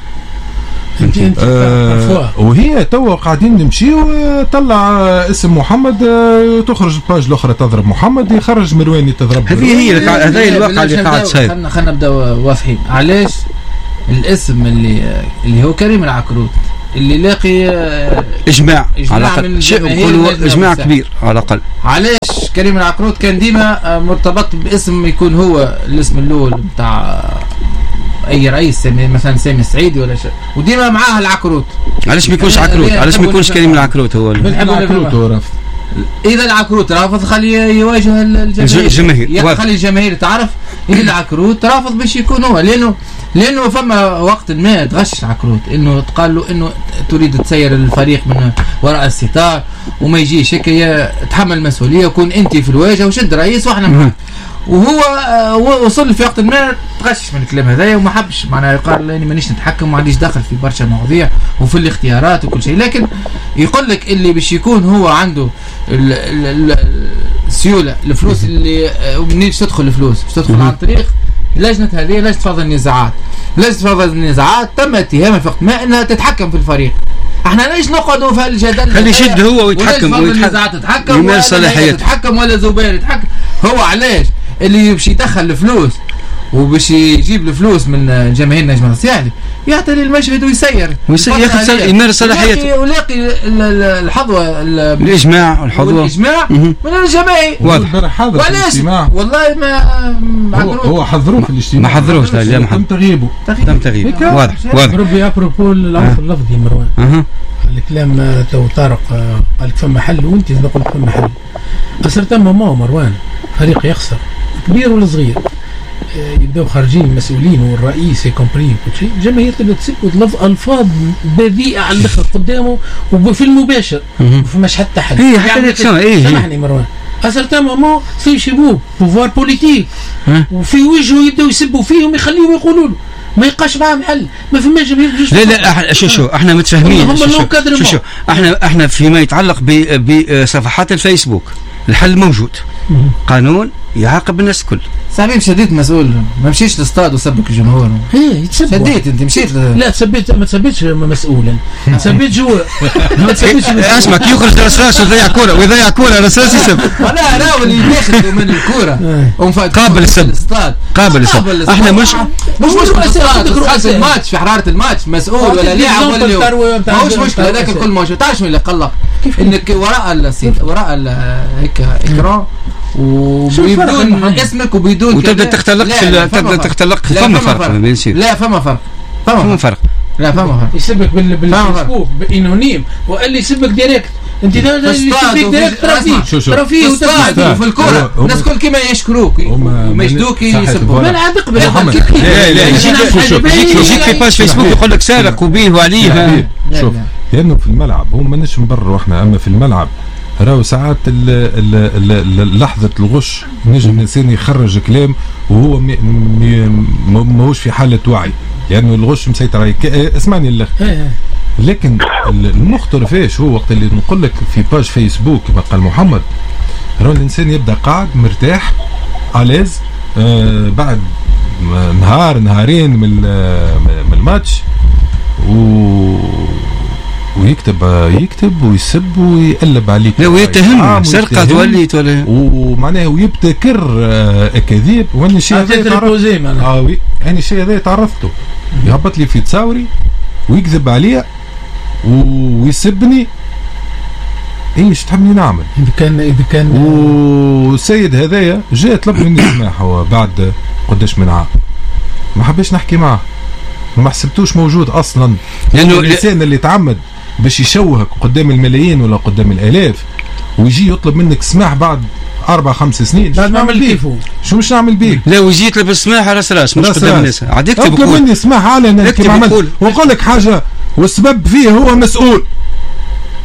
وهي توا قاعدين نمشيو طلع اسم محمد تخرج الباج الاخرى تضرب محمد، يخرج مرواني تضرب. هذه هذا الواقع اللي قاعد صاير. خلينا نبدا واضحين. علاش الاسم اللي هو كريم العكروت اللي لاقي اجماع على الاقل، اجماع كبير على الاقل. علاش كريم العكروت كان ديما مرتبط باسم يكون هو الاسم الاول نتاع اي رئيس، مثلا سامي السعيدي ولا شيء، وديما معاه العكروت. علاش ما يكونش عكروت؟ علاش ما يكونش كريم العكروت هو العكروت هو رافض؟ اذا العكروت رافض خليه يواجه الجماهير، خلي الجماهير تعرف ان العكروت رافض باش يكون هو، لانه فما وقت ما تغش العكروت انه تقال له انه تريد تسير الفريق من وراء الستار وما يجيش هيك، تحمل المسؤوليه وكون انت في الواجهه وشد رئيس واحنا معك. وهو وصل في وقت ما تغش من الكلام هذايا وما حبش، معناها قال اني مانيش نتحكم، ما عنديش دخل في برشا مواضيع وفي الاختيارات وكل شيء، لكن يقول لك اللي باش يكون هو عنده السيوله الفلوس اللي منين تدخل الفلوس باش تدخل عن طريق لجنه هذه، لجنه فض النزاعات. لجنه فض النزاعات تم اتهامها في وقت ما انها تتحكم في الفريق. احنا ليش نقعدوا في الجدل؟ خلي يشد هو ويتحكم تتحكم ولا صلاحيته تتحكم ولا زبير يتحكم. هو علاش اللي باش يدخل الفلوس وباش يجيب الفلوس من جماهير نجم الساحلي يعطي للمشهد ويسير يمارس صلاحيته ويلاقي الحظوه الاجماع من الجماهير. وعلاش والله ما هو حضروه في الاجتماع، ما حضروش، لا تم تغييبه واضح. ربي ابروبو العنف اللفظي مروان الكلام تو طارق قال لك فما حل وانت قلت فما حل. اصر تم مروان فريق يخسر كبير ولا صغير يبداو خارجين المسؤولين والرئيس كومبري وكل شيء، الجماهير تبدا تسب وتلفظ الفاظ بذيئه على الاخر قدامه وفي المباشر وفماش حتى حل. هي حتى سامحني مروان اصر تم في شبوب بوفوار بوليتيك وفي وجهه يبداو يسبوا فيهم يخليهم يقولوا له ما يبقاش معهم حل، ما فماش جماهير. لا شو احنا متفاهمين. شو احنا فيما يتعلق بصفحات الفيسبوك الحل موجود، قانون يعاقب الناس الكل. صاحبي شديت مسؤول، ما مشيش للاستاد وسبك الجمهور. شديت انت مشيت لا تسبيت، ما تسبيتش مسؤولا، تسبيت جوا. ما تسبيتش اسمع كي يخرج رصاص ويضيع كوره رصاص يسب. لا راهو اللي ياخذ من الكوره قابل السب، قابل السب. احنا مش مشكله الماتش، في حراره الماتش مسؤول ولا لاعب ولا ماهوش مشكله، هذاك الكل موجود. تعرف شنو اللي قلق؟ انك وراء هيك اكران وبدون اسمك وبدون وتبدا تختلق فما فرق بين شيء. لا فما فرق لا فما فرق. يسبك بالفيسبوك بانونيم وقال لي يسبك ديريكت. انت يسبك ديريكت ترى فيه في الكره الناس كل كيما يشكروك ومجدوك يسبوا. ما نعاد قبل لا يجيك في باج فيسبوك يقول لك سارق وبيه وعليه. شوف لانه في الملعب هم ماناش نبرروا احنا، اما في الملعب راهو ساعات لحظة الغش نجم الإنسان يخرج كلام وهو ماهوش في حالة وعي، لأنه يعني الغش مسيطر عليه. اسمعني الأخ، لكن المخطر فيش هو وقت اللي نقول لك في باج فيسبوك كما قال محمد، راهو الإنسان يبدأ قاعد مرتاح علاز بعد نهارين من الماتش ويكتب ويسب ويقلب عليك. لا ويتهم سرقة توليت ولا ومعناه ويبتكر اكاذيب. وانا الشيء هذا يعني الشيء هذا تعرضته، يهبط لي في تصاوري ويكذب عليا ويسبني. ايش تحبني نعمل؟ اذا كان والسيد هذايا جاء طلب مني سماح، هو بعد قداش من عام ما حبيش نحكي معه، ما حسبتوش موجود اصلا، لانه الانسان اللي تعمد باش يشوهك قدام الملايين ولا قدام الالاف ويجي يطلب منك سماح بعد 4-5 سنين، بعد ما نعمل كيفه شو مش نعمل بيه؟ لا ويجي يطلب السماح راس مش قدام الناس. عاد يكتب اطلب مني سماح علنا كيما عملت وقول لك حاجه والسبب فيه هو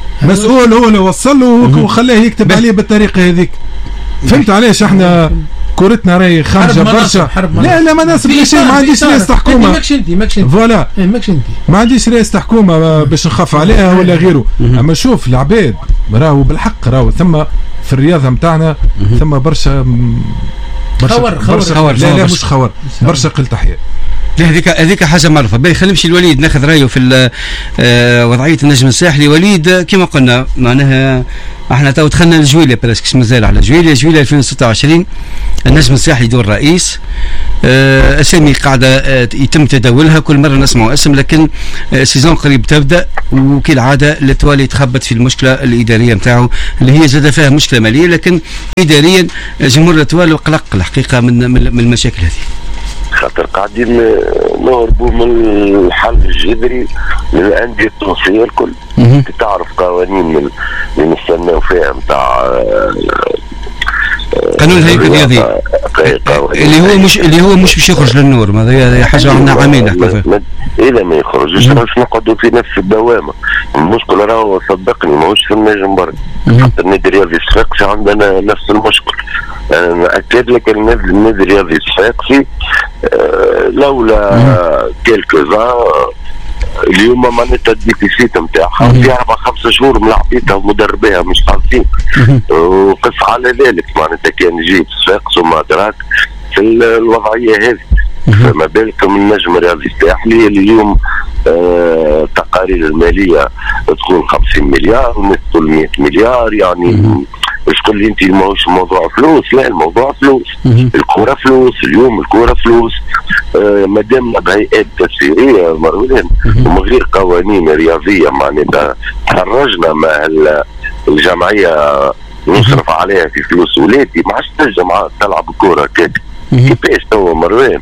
مسؤول هو اللي وصل له وخلاه يكتب عليه بالطريقه هذيك. فهمت علاش احنا كورتنا راهي خارجه برشا. لا ما ناسب شيء، ما عنديش رئاسه حكومه. ماكش انت فوالا ماكش انت، ما عنديش رئاسه حكومه باش نخاف عليها ولا غيره. اما شوف العباد راهو بالحق راهو ثم في الرياضه نتاعنا ثم برشا خور. لا مش خور، برشا قل تحية. هذيك حاجه معروفه. باهي خلينا نمشي لوليد ناخذ رايه في وضعيه النجم الساحلي. وليد كما قلنا معناها احنا تو دخلنا لجويليا براسك مازال على جويليا 2026 النجم الساحلي دور رئيس. اسامي قاعده يتم تداولها، كل مره نسمعوا اسم، لكن سيزون قريب تبدا وكالعاده لتوالي تخبط في المشكله الاداريه نتاعو اللي هي زاد فيها مشكله ماليه، لكن اداريا جمهور التوالي قلق الحقيقه من المشاكل هذه. خاطر قاعدين نهربوا من الحل الجذري للانديه التونسيه الكل. تعرف قوانين من نستناو فيها نتاع قانون الهيئه الرياضيه اللي هو مش باش يخرج للنور. هذه حاجه عندنا عامين نحكوا فيها. اذا ما يخرجش باش نقعدوا في نفس الدوامه. المشكل راهو صدقني ماهوش في النجم برك، حتى النادي الرياضي الصفاقسي عندنا نفس المشكل. انا ناكد لك النادي الرياضي الصفاقسي لولا كيلكوزا اليوم معناتها الديفيسيت نتاعها في 4-5 شهور ملعبيتها ومدربيها مش خالصين. وقص على ذلك معناتها كان يجي صفاقس وما دراك في الوضعيه هذه. فما بالك من النجم الرياضي الساحلي اليوم التقارير الماليه تقول 50 مليار ومثل 100 مليار. يعني مش تقول لي انت ماهوش موضوع فلوس، لا الموضوع فلوس. الكوره فلوس، اليوم الكوره فلوس. ما دامنا بهيئات تسييريه مروان ومن غير قوانين رياضيه معناتها تخرجنا مع الجمعيه نصرف عليها في فلوس ولادي، ما عادش تنجم تلعب كوره كيفاش توا مروان؟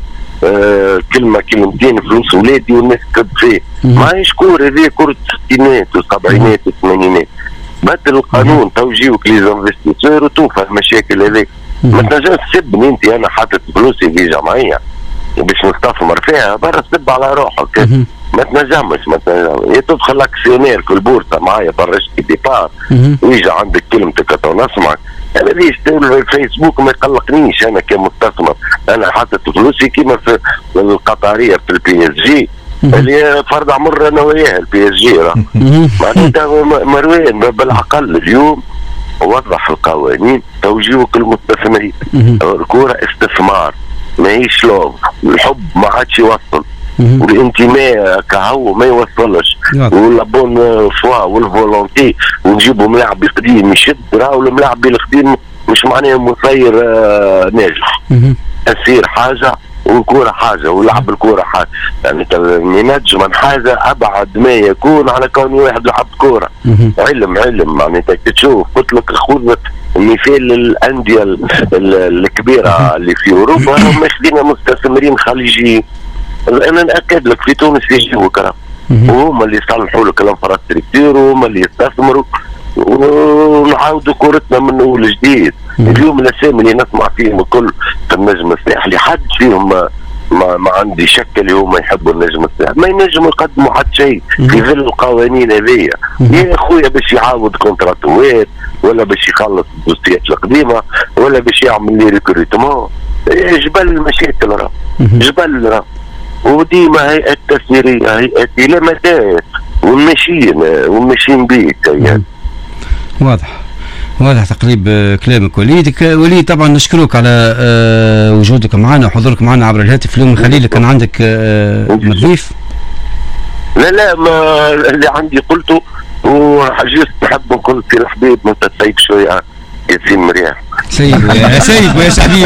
كلمه كلمتين فلوس ولادي والناس تكب فيه. ماهيش كوره، هذه كره الستينات والسبعينات والثمانينات. بدل القانون توجيهك ليزانفستيسور وتوفى المشاكل هذه. ما تنجمش تسبني انت انا حاطط فلوسي في جمعيه باش نستثمر فيها برا، سب على روحك. ما تنجمش تدخل اكسيونير في البورصه معايا برا اشتري ديبار ويجي عندك كلمتك تو نسمعك. انا ليش الفيسبوك ما يقلقنيش انا كمستثمر. انا حاطط فلوسي كيما في القطريه في البي اس جي اللي فرض عمر انا وياه البي اس جي. معناتها مروان بالعقل اليوم وضح القوانين توجيهك للمستثمرين. الكوره استثمار ماهيش لوب. الحب ما عادش يوصل والانتماء كهو ما يوصلش والبون فوا والفولونتي ونجيبوا ملاعب قديم يشد. راهو الملاعب القديم مش معناه مصير ناجح. السير حاجه والكوره حاجه ولعب الكوره حاجه. يعني ننجم من حاجه ابعد ما يكون على كون واحد يلعب كوره. علم معناتها تشوف قلت لك خذ مثال الانديه الكبيره اللي في اوروبا هم ماخذين مستثمرين خليجيين. انا ناكد لك في تونس يجيبوا كلام وهم اللي يصلحوا لك الانفراستركتور وهم اللي يستثمروا ونعاودوا كورتنا من اول جديد. اليوم الاسامي اللي نسمع فيهم الكل في النجم الساحلي حد فيهم ما عندي شك اللي هما يحبوا النجم الساحلي. ما ينجموا يقدموا حد شيء في ظل القوانين هذيا. يا اخويا باش يعاود كونتراتوات ولا باش يخلص الدوسيات القديمه ولا باش يعمل لي ريكروتمون. جبل المشاكل راه جبل وديما هيئه تسييريه هيئه الى متى وماشيين بيك يعني. واضح تقريب كلامك وليد. طبعا نشكرك على وجودك معنا وحضورك معنا عبر الهاتف اليوم. خليل كان عندك مضيف؟ لا ما اللي عندي قلته وحجزت نحب نقول في الحبيب انت تسيب شويه ياسين مريح. سيب يا حبيبي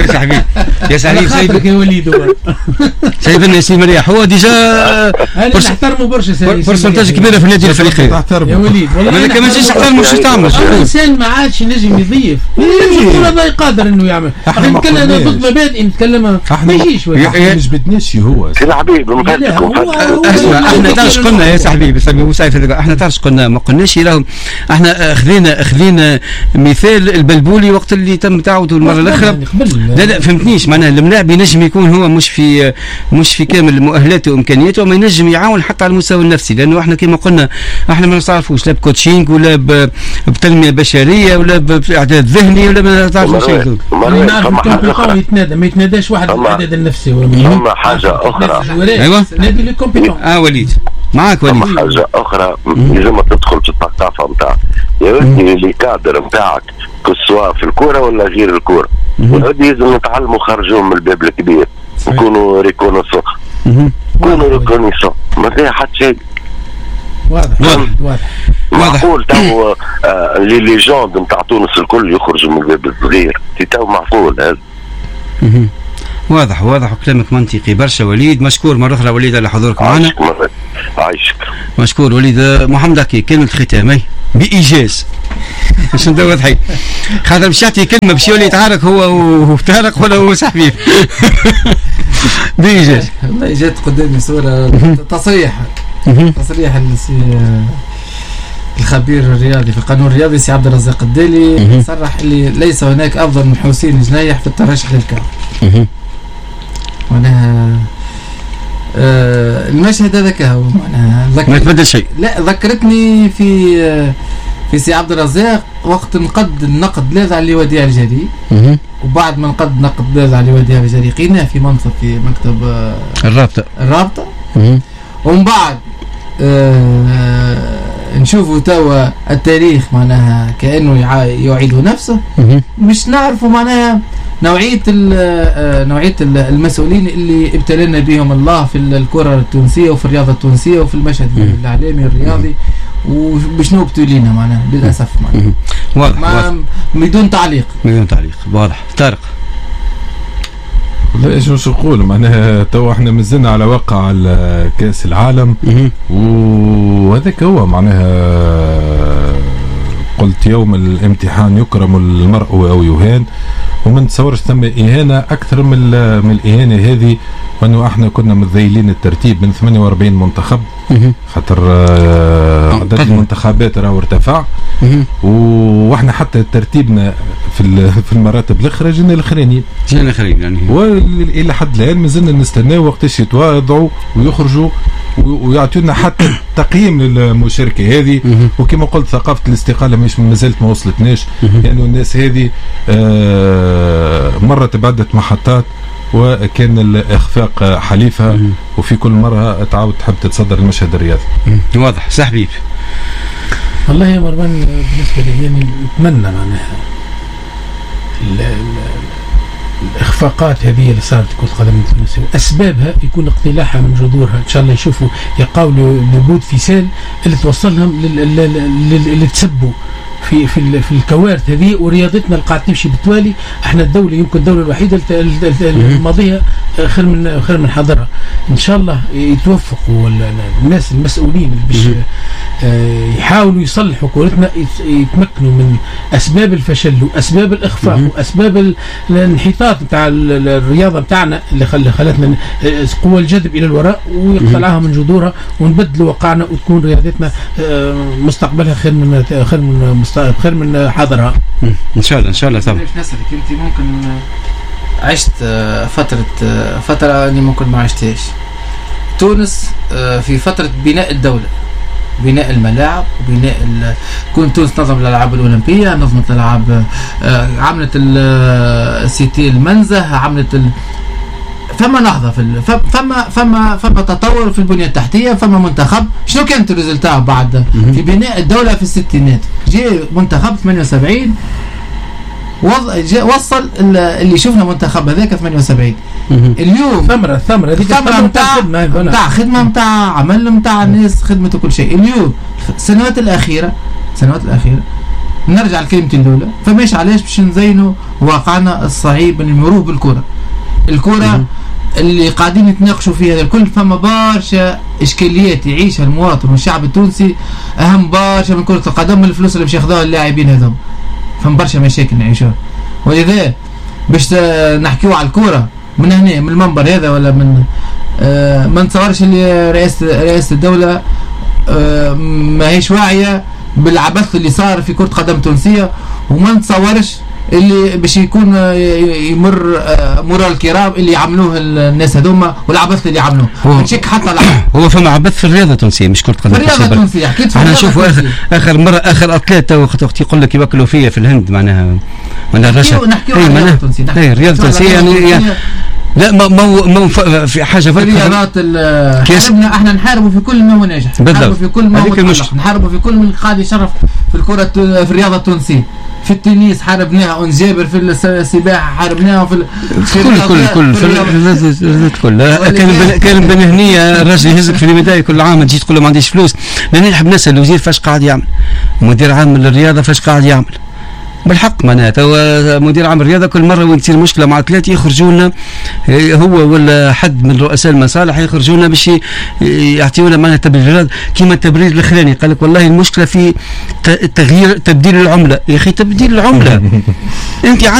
سيبك يا وليد. سيبنا ياسين مريح هو ديجا انا نحترمه برشا برسنتاج كبيره في النادي الفريقي يا وليد. والله كما تجيش تحترمه شو تعمل؟ الانسان ما عادش ينجم يضيف هذا قادر انه يعمل. احنا نتكلم ضد مبادئ نتكلمها ما يجيش مش بدناش هو سي الحبيب احنا تعرف قلنا يا حبيبي احنا تعرف قلنا ما قلناش راهم احنا خذينا مثال البلبولي وقت الوقت اللي تم تعوده المره الاخرى. لا فهمتنيش، معناها الملاعب ينجم يكون هو مش في كامل مؤهلاته وامكانياته، وما ينجم يعاون حتى على المستوى النفسي، لانه احنا كما قلنا احنا ما نعرفوش لا بكوتشينغ ولا بتنميه بشريه ولا باعداد ذهني ولا ما تعرفوش شيء. ما يتناداش واحد بالاعداد النفسي. اما حاجه اخرى. ايوه نادي لي كومبيتون. وليد معاك وليد. اما حاجه اخرى لازم تدخل في الثقافه نتاعك يا ولدي، اللي كادر نتاعك سواء في الكوره ولا غير الكوره، ولادي لازم نتعلموا خرجوهم من الباب الكبير، نكونوا ريكونيسون، نكونوا ريكونيسون، ما فيها حتى شيء. واضح معقول تو لي ليجوند نتاع تونس الكل يخرجوا من الباب الصغير، تو معقول هذا. واضح وكلامك منطقي برشا وليد. مشكور مرة أخرى وليد على حضورك معنا. عايشك. مشكور وليد. محمد أكي كلمة ختام بإيجاز باش ندور حي خاطر باش يعطي كلمة باش يولي يتعارك هو وطارق ولا هو صاحبي. بإيجاز. والله جات قدامي صورة تصريح الخبير الرياضي في القانون الرياضي سي عبد الرزاق الدالي صرح اللي ليس هناك أفضل من حسين جنايح في الترشح للكاف. معناها المشهد هذاك هو معناها ما يتبدل شيء. لا ذكرتني في سي عبد الرزاق وقت نقد النقد لاذع اللي وديع الجري، وبعد ما نقد نقد لاذع اللي وديع الجري لقيناه في منصب في مكتب الرابطة ومن بعد نشوفوا توا التاريخ معناها كأنه يعيد نفسه. مش نعرفوا معناها نوعية المسؤولين اللي ابتلينا بهم الله في الكرة التونسية وفي الرياضة التونسية وفي المشهد الإعلامي الرياضي، وبشنو ابتلينا معناها للأسف معناها. واضح بدون تعليق. واضح. طارق. لا ايش نقول معناها تو احنا مازلنا على واقع كاس العالم، وهذاك هو معناها قلت يوم الامتحان يكرم المرء او يهان، وما نتصورش ثم اهانه اكثر من الاهانه هذه، وانه احنا كنا مذيلين الترتيب من 48 منتخب خاطر عدد المنتخبات راهو ارتفع، واحنا حتى ترتيبنا في المراتب الاخرى جينا الاخرين يعني، والى حد الان مازلنا نستناو وقتاش يتواضعوا ويخرجوا ويعطونا حتى تقييم للمشاركه هذه. وكما قلت ثقافه الاستقاله مش مازالت ما وصلتناش، لانه يعني الناس هذه مرت بعده محطات وكان الاخفاق حليفها، وفي كل مره تعاود تحب تتصدر المشهد الرياضي. واضح. حبيب والله يا مروان بالنسبه لي يعني نتمنى معناها الاخفاقات هذه اللي صارت كرة القدم التونسية اسبابها يكون اقتلاعها من جذورها، ان شاء الله يشوفوا يقاولوا لوجود فصال اللي توصلهم اللي تسبوا في الكوارث هذه، ورياضتنا اللي قاعد تمشي بالتوالي. احنا الدوله يمكن الدوله الوحيده الماضيه خير من حاضرها. ان شاء الله يتوفقوا الناس المسؤولين باش يحاولوا يصلحوا كورتنا، يتمكنوا من اسباب الفشل واسباب الاخفاق واسباب الانحطاط نتاع الرياضه نتاعنا اللي خلتنا قوى الجذب الى الوراء، ويقتلعها من جذورها ونبدلوا واقعنا، وتكون رياضتنا مستقبلها خير من حاضرها ان شاء الله. طبعا نسألك انت ممكن عشت فتره اني ممكن ما عشتهاش تونس في فتره بناء الدوله، بناء الملاعب وبناء كون تونس نظم الالعاب الاولمبيه، نظمت الالعاب، عملت السيتي المنزه، عملت فما نهضه فما تطور في البنيه التحتيه، فما منتخب. شنو كانت الريزلتات بعد في بناء الدوله في الستينات؟ جاء منتخب 78 وصل اللي شفنا منتخب هذاك 78. اليوم ثمره هذيك نتاع خدمه نتاع عمل نتاع الناس، خدمه وكل شيء. اليوم السنوات الاخيره نرجع لكلمتي الاولى، فماش علاش باش نزينوا واقعنا الصعيب من المرور بالكره. الكره اللي قاعدين يتناقشوا فيها الكل، فما برشا اشكاليات يعيشها المواطن والشعب التونسي اهم برشا من كره القدم، من الفلوس اللي باش ياخذوها اللاعبين هذوم. فما برشا مشاكل نعيشوها، ولذا باش نحكيو على الكره من هنا من المنبر هذا ولا من ما نتصورش اللي رئاسه الدوله ما هيش واعيه بالعبث اللي صار في كره قدم تونسيه، وما نتصورش اللي باش يكون يمر مرور الكرام اللي يعملوه الناس هذوما والعبث اللي يعملوه نشك حتى هو فما عبث في الرياضه التونسيه مش كره قدم. الرياضه التونسيه حكيت احنا نشوفوا اخر مره اخر اتليت وقت يقول لك يوكلوا فيا في الهند معناها نحكيو الرياضه التونسيه. الرياضه التونسيه يعني لا ما في حاجه فرق الرياضات احنا نحاربوا في كل ما هو ناجح، نحاربوا في كل ما هو متألق، نحاربوا في كل من قاعد يشرف في الكره في الرياضه التونسيه. في التنس حاربناها ونجابر، في السباحه حاربناها، في كل كان بنهنيه الراجل يهزك في الميداي كل عام تجي تقول له ما عنديش فلوس. لان نحب نسال الوزير فاش قاعد يعمل، مدير عام للرياضه فاش قاعد يعمل بالحق معناتها. مدير عام الرياضه كل مره وين تصير مشكله مع ثلاثه يخرجوا لنا هو ولا حد من رؤساء المصالح يخرجوا لنا باش يعطيونا معناتها تبريرات كيما التبرير الاخراني قال لك والله المشكله في تبديل العمله. يا اخي تبديل العمله انت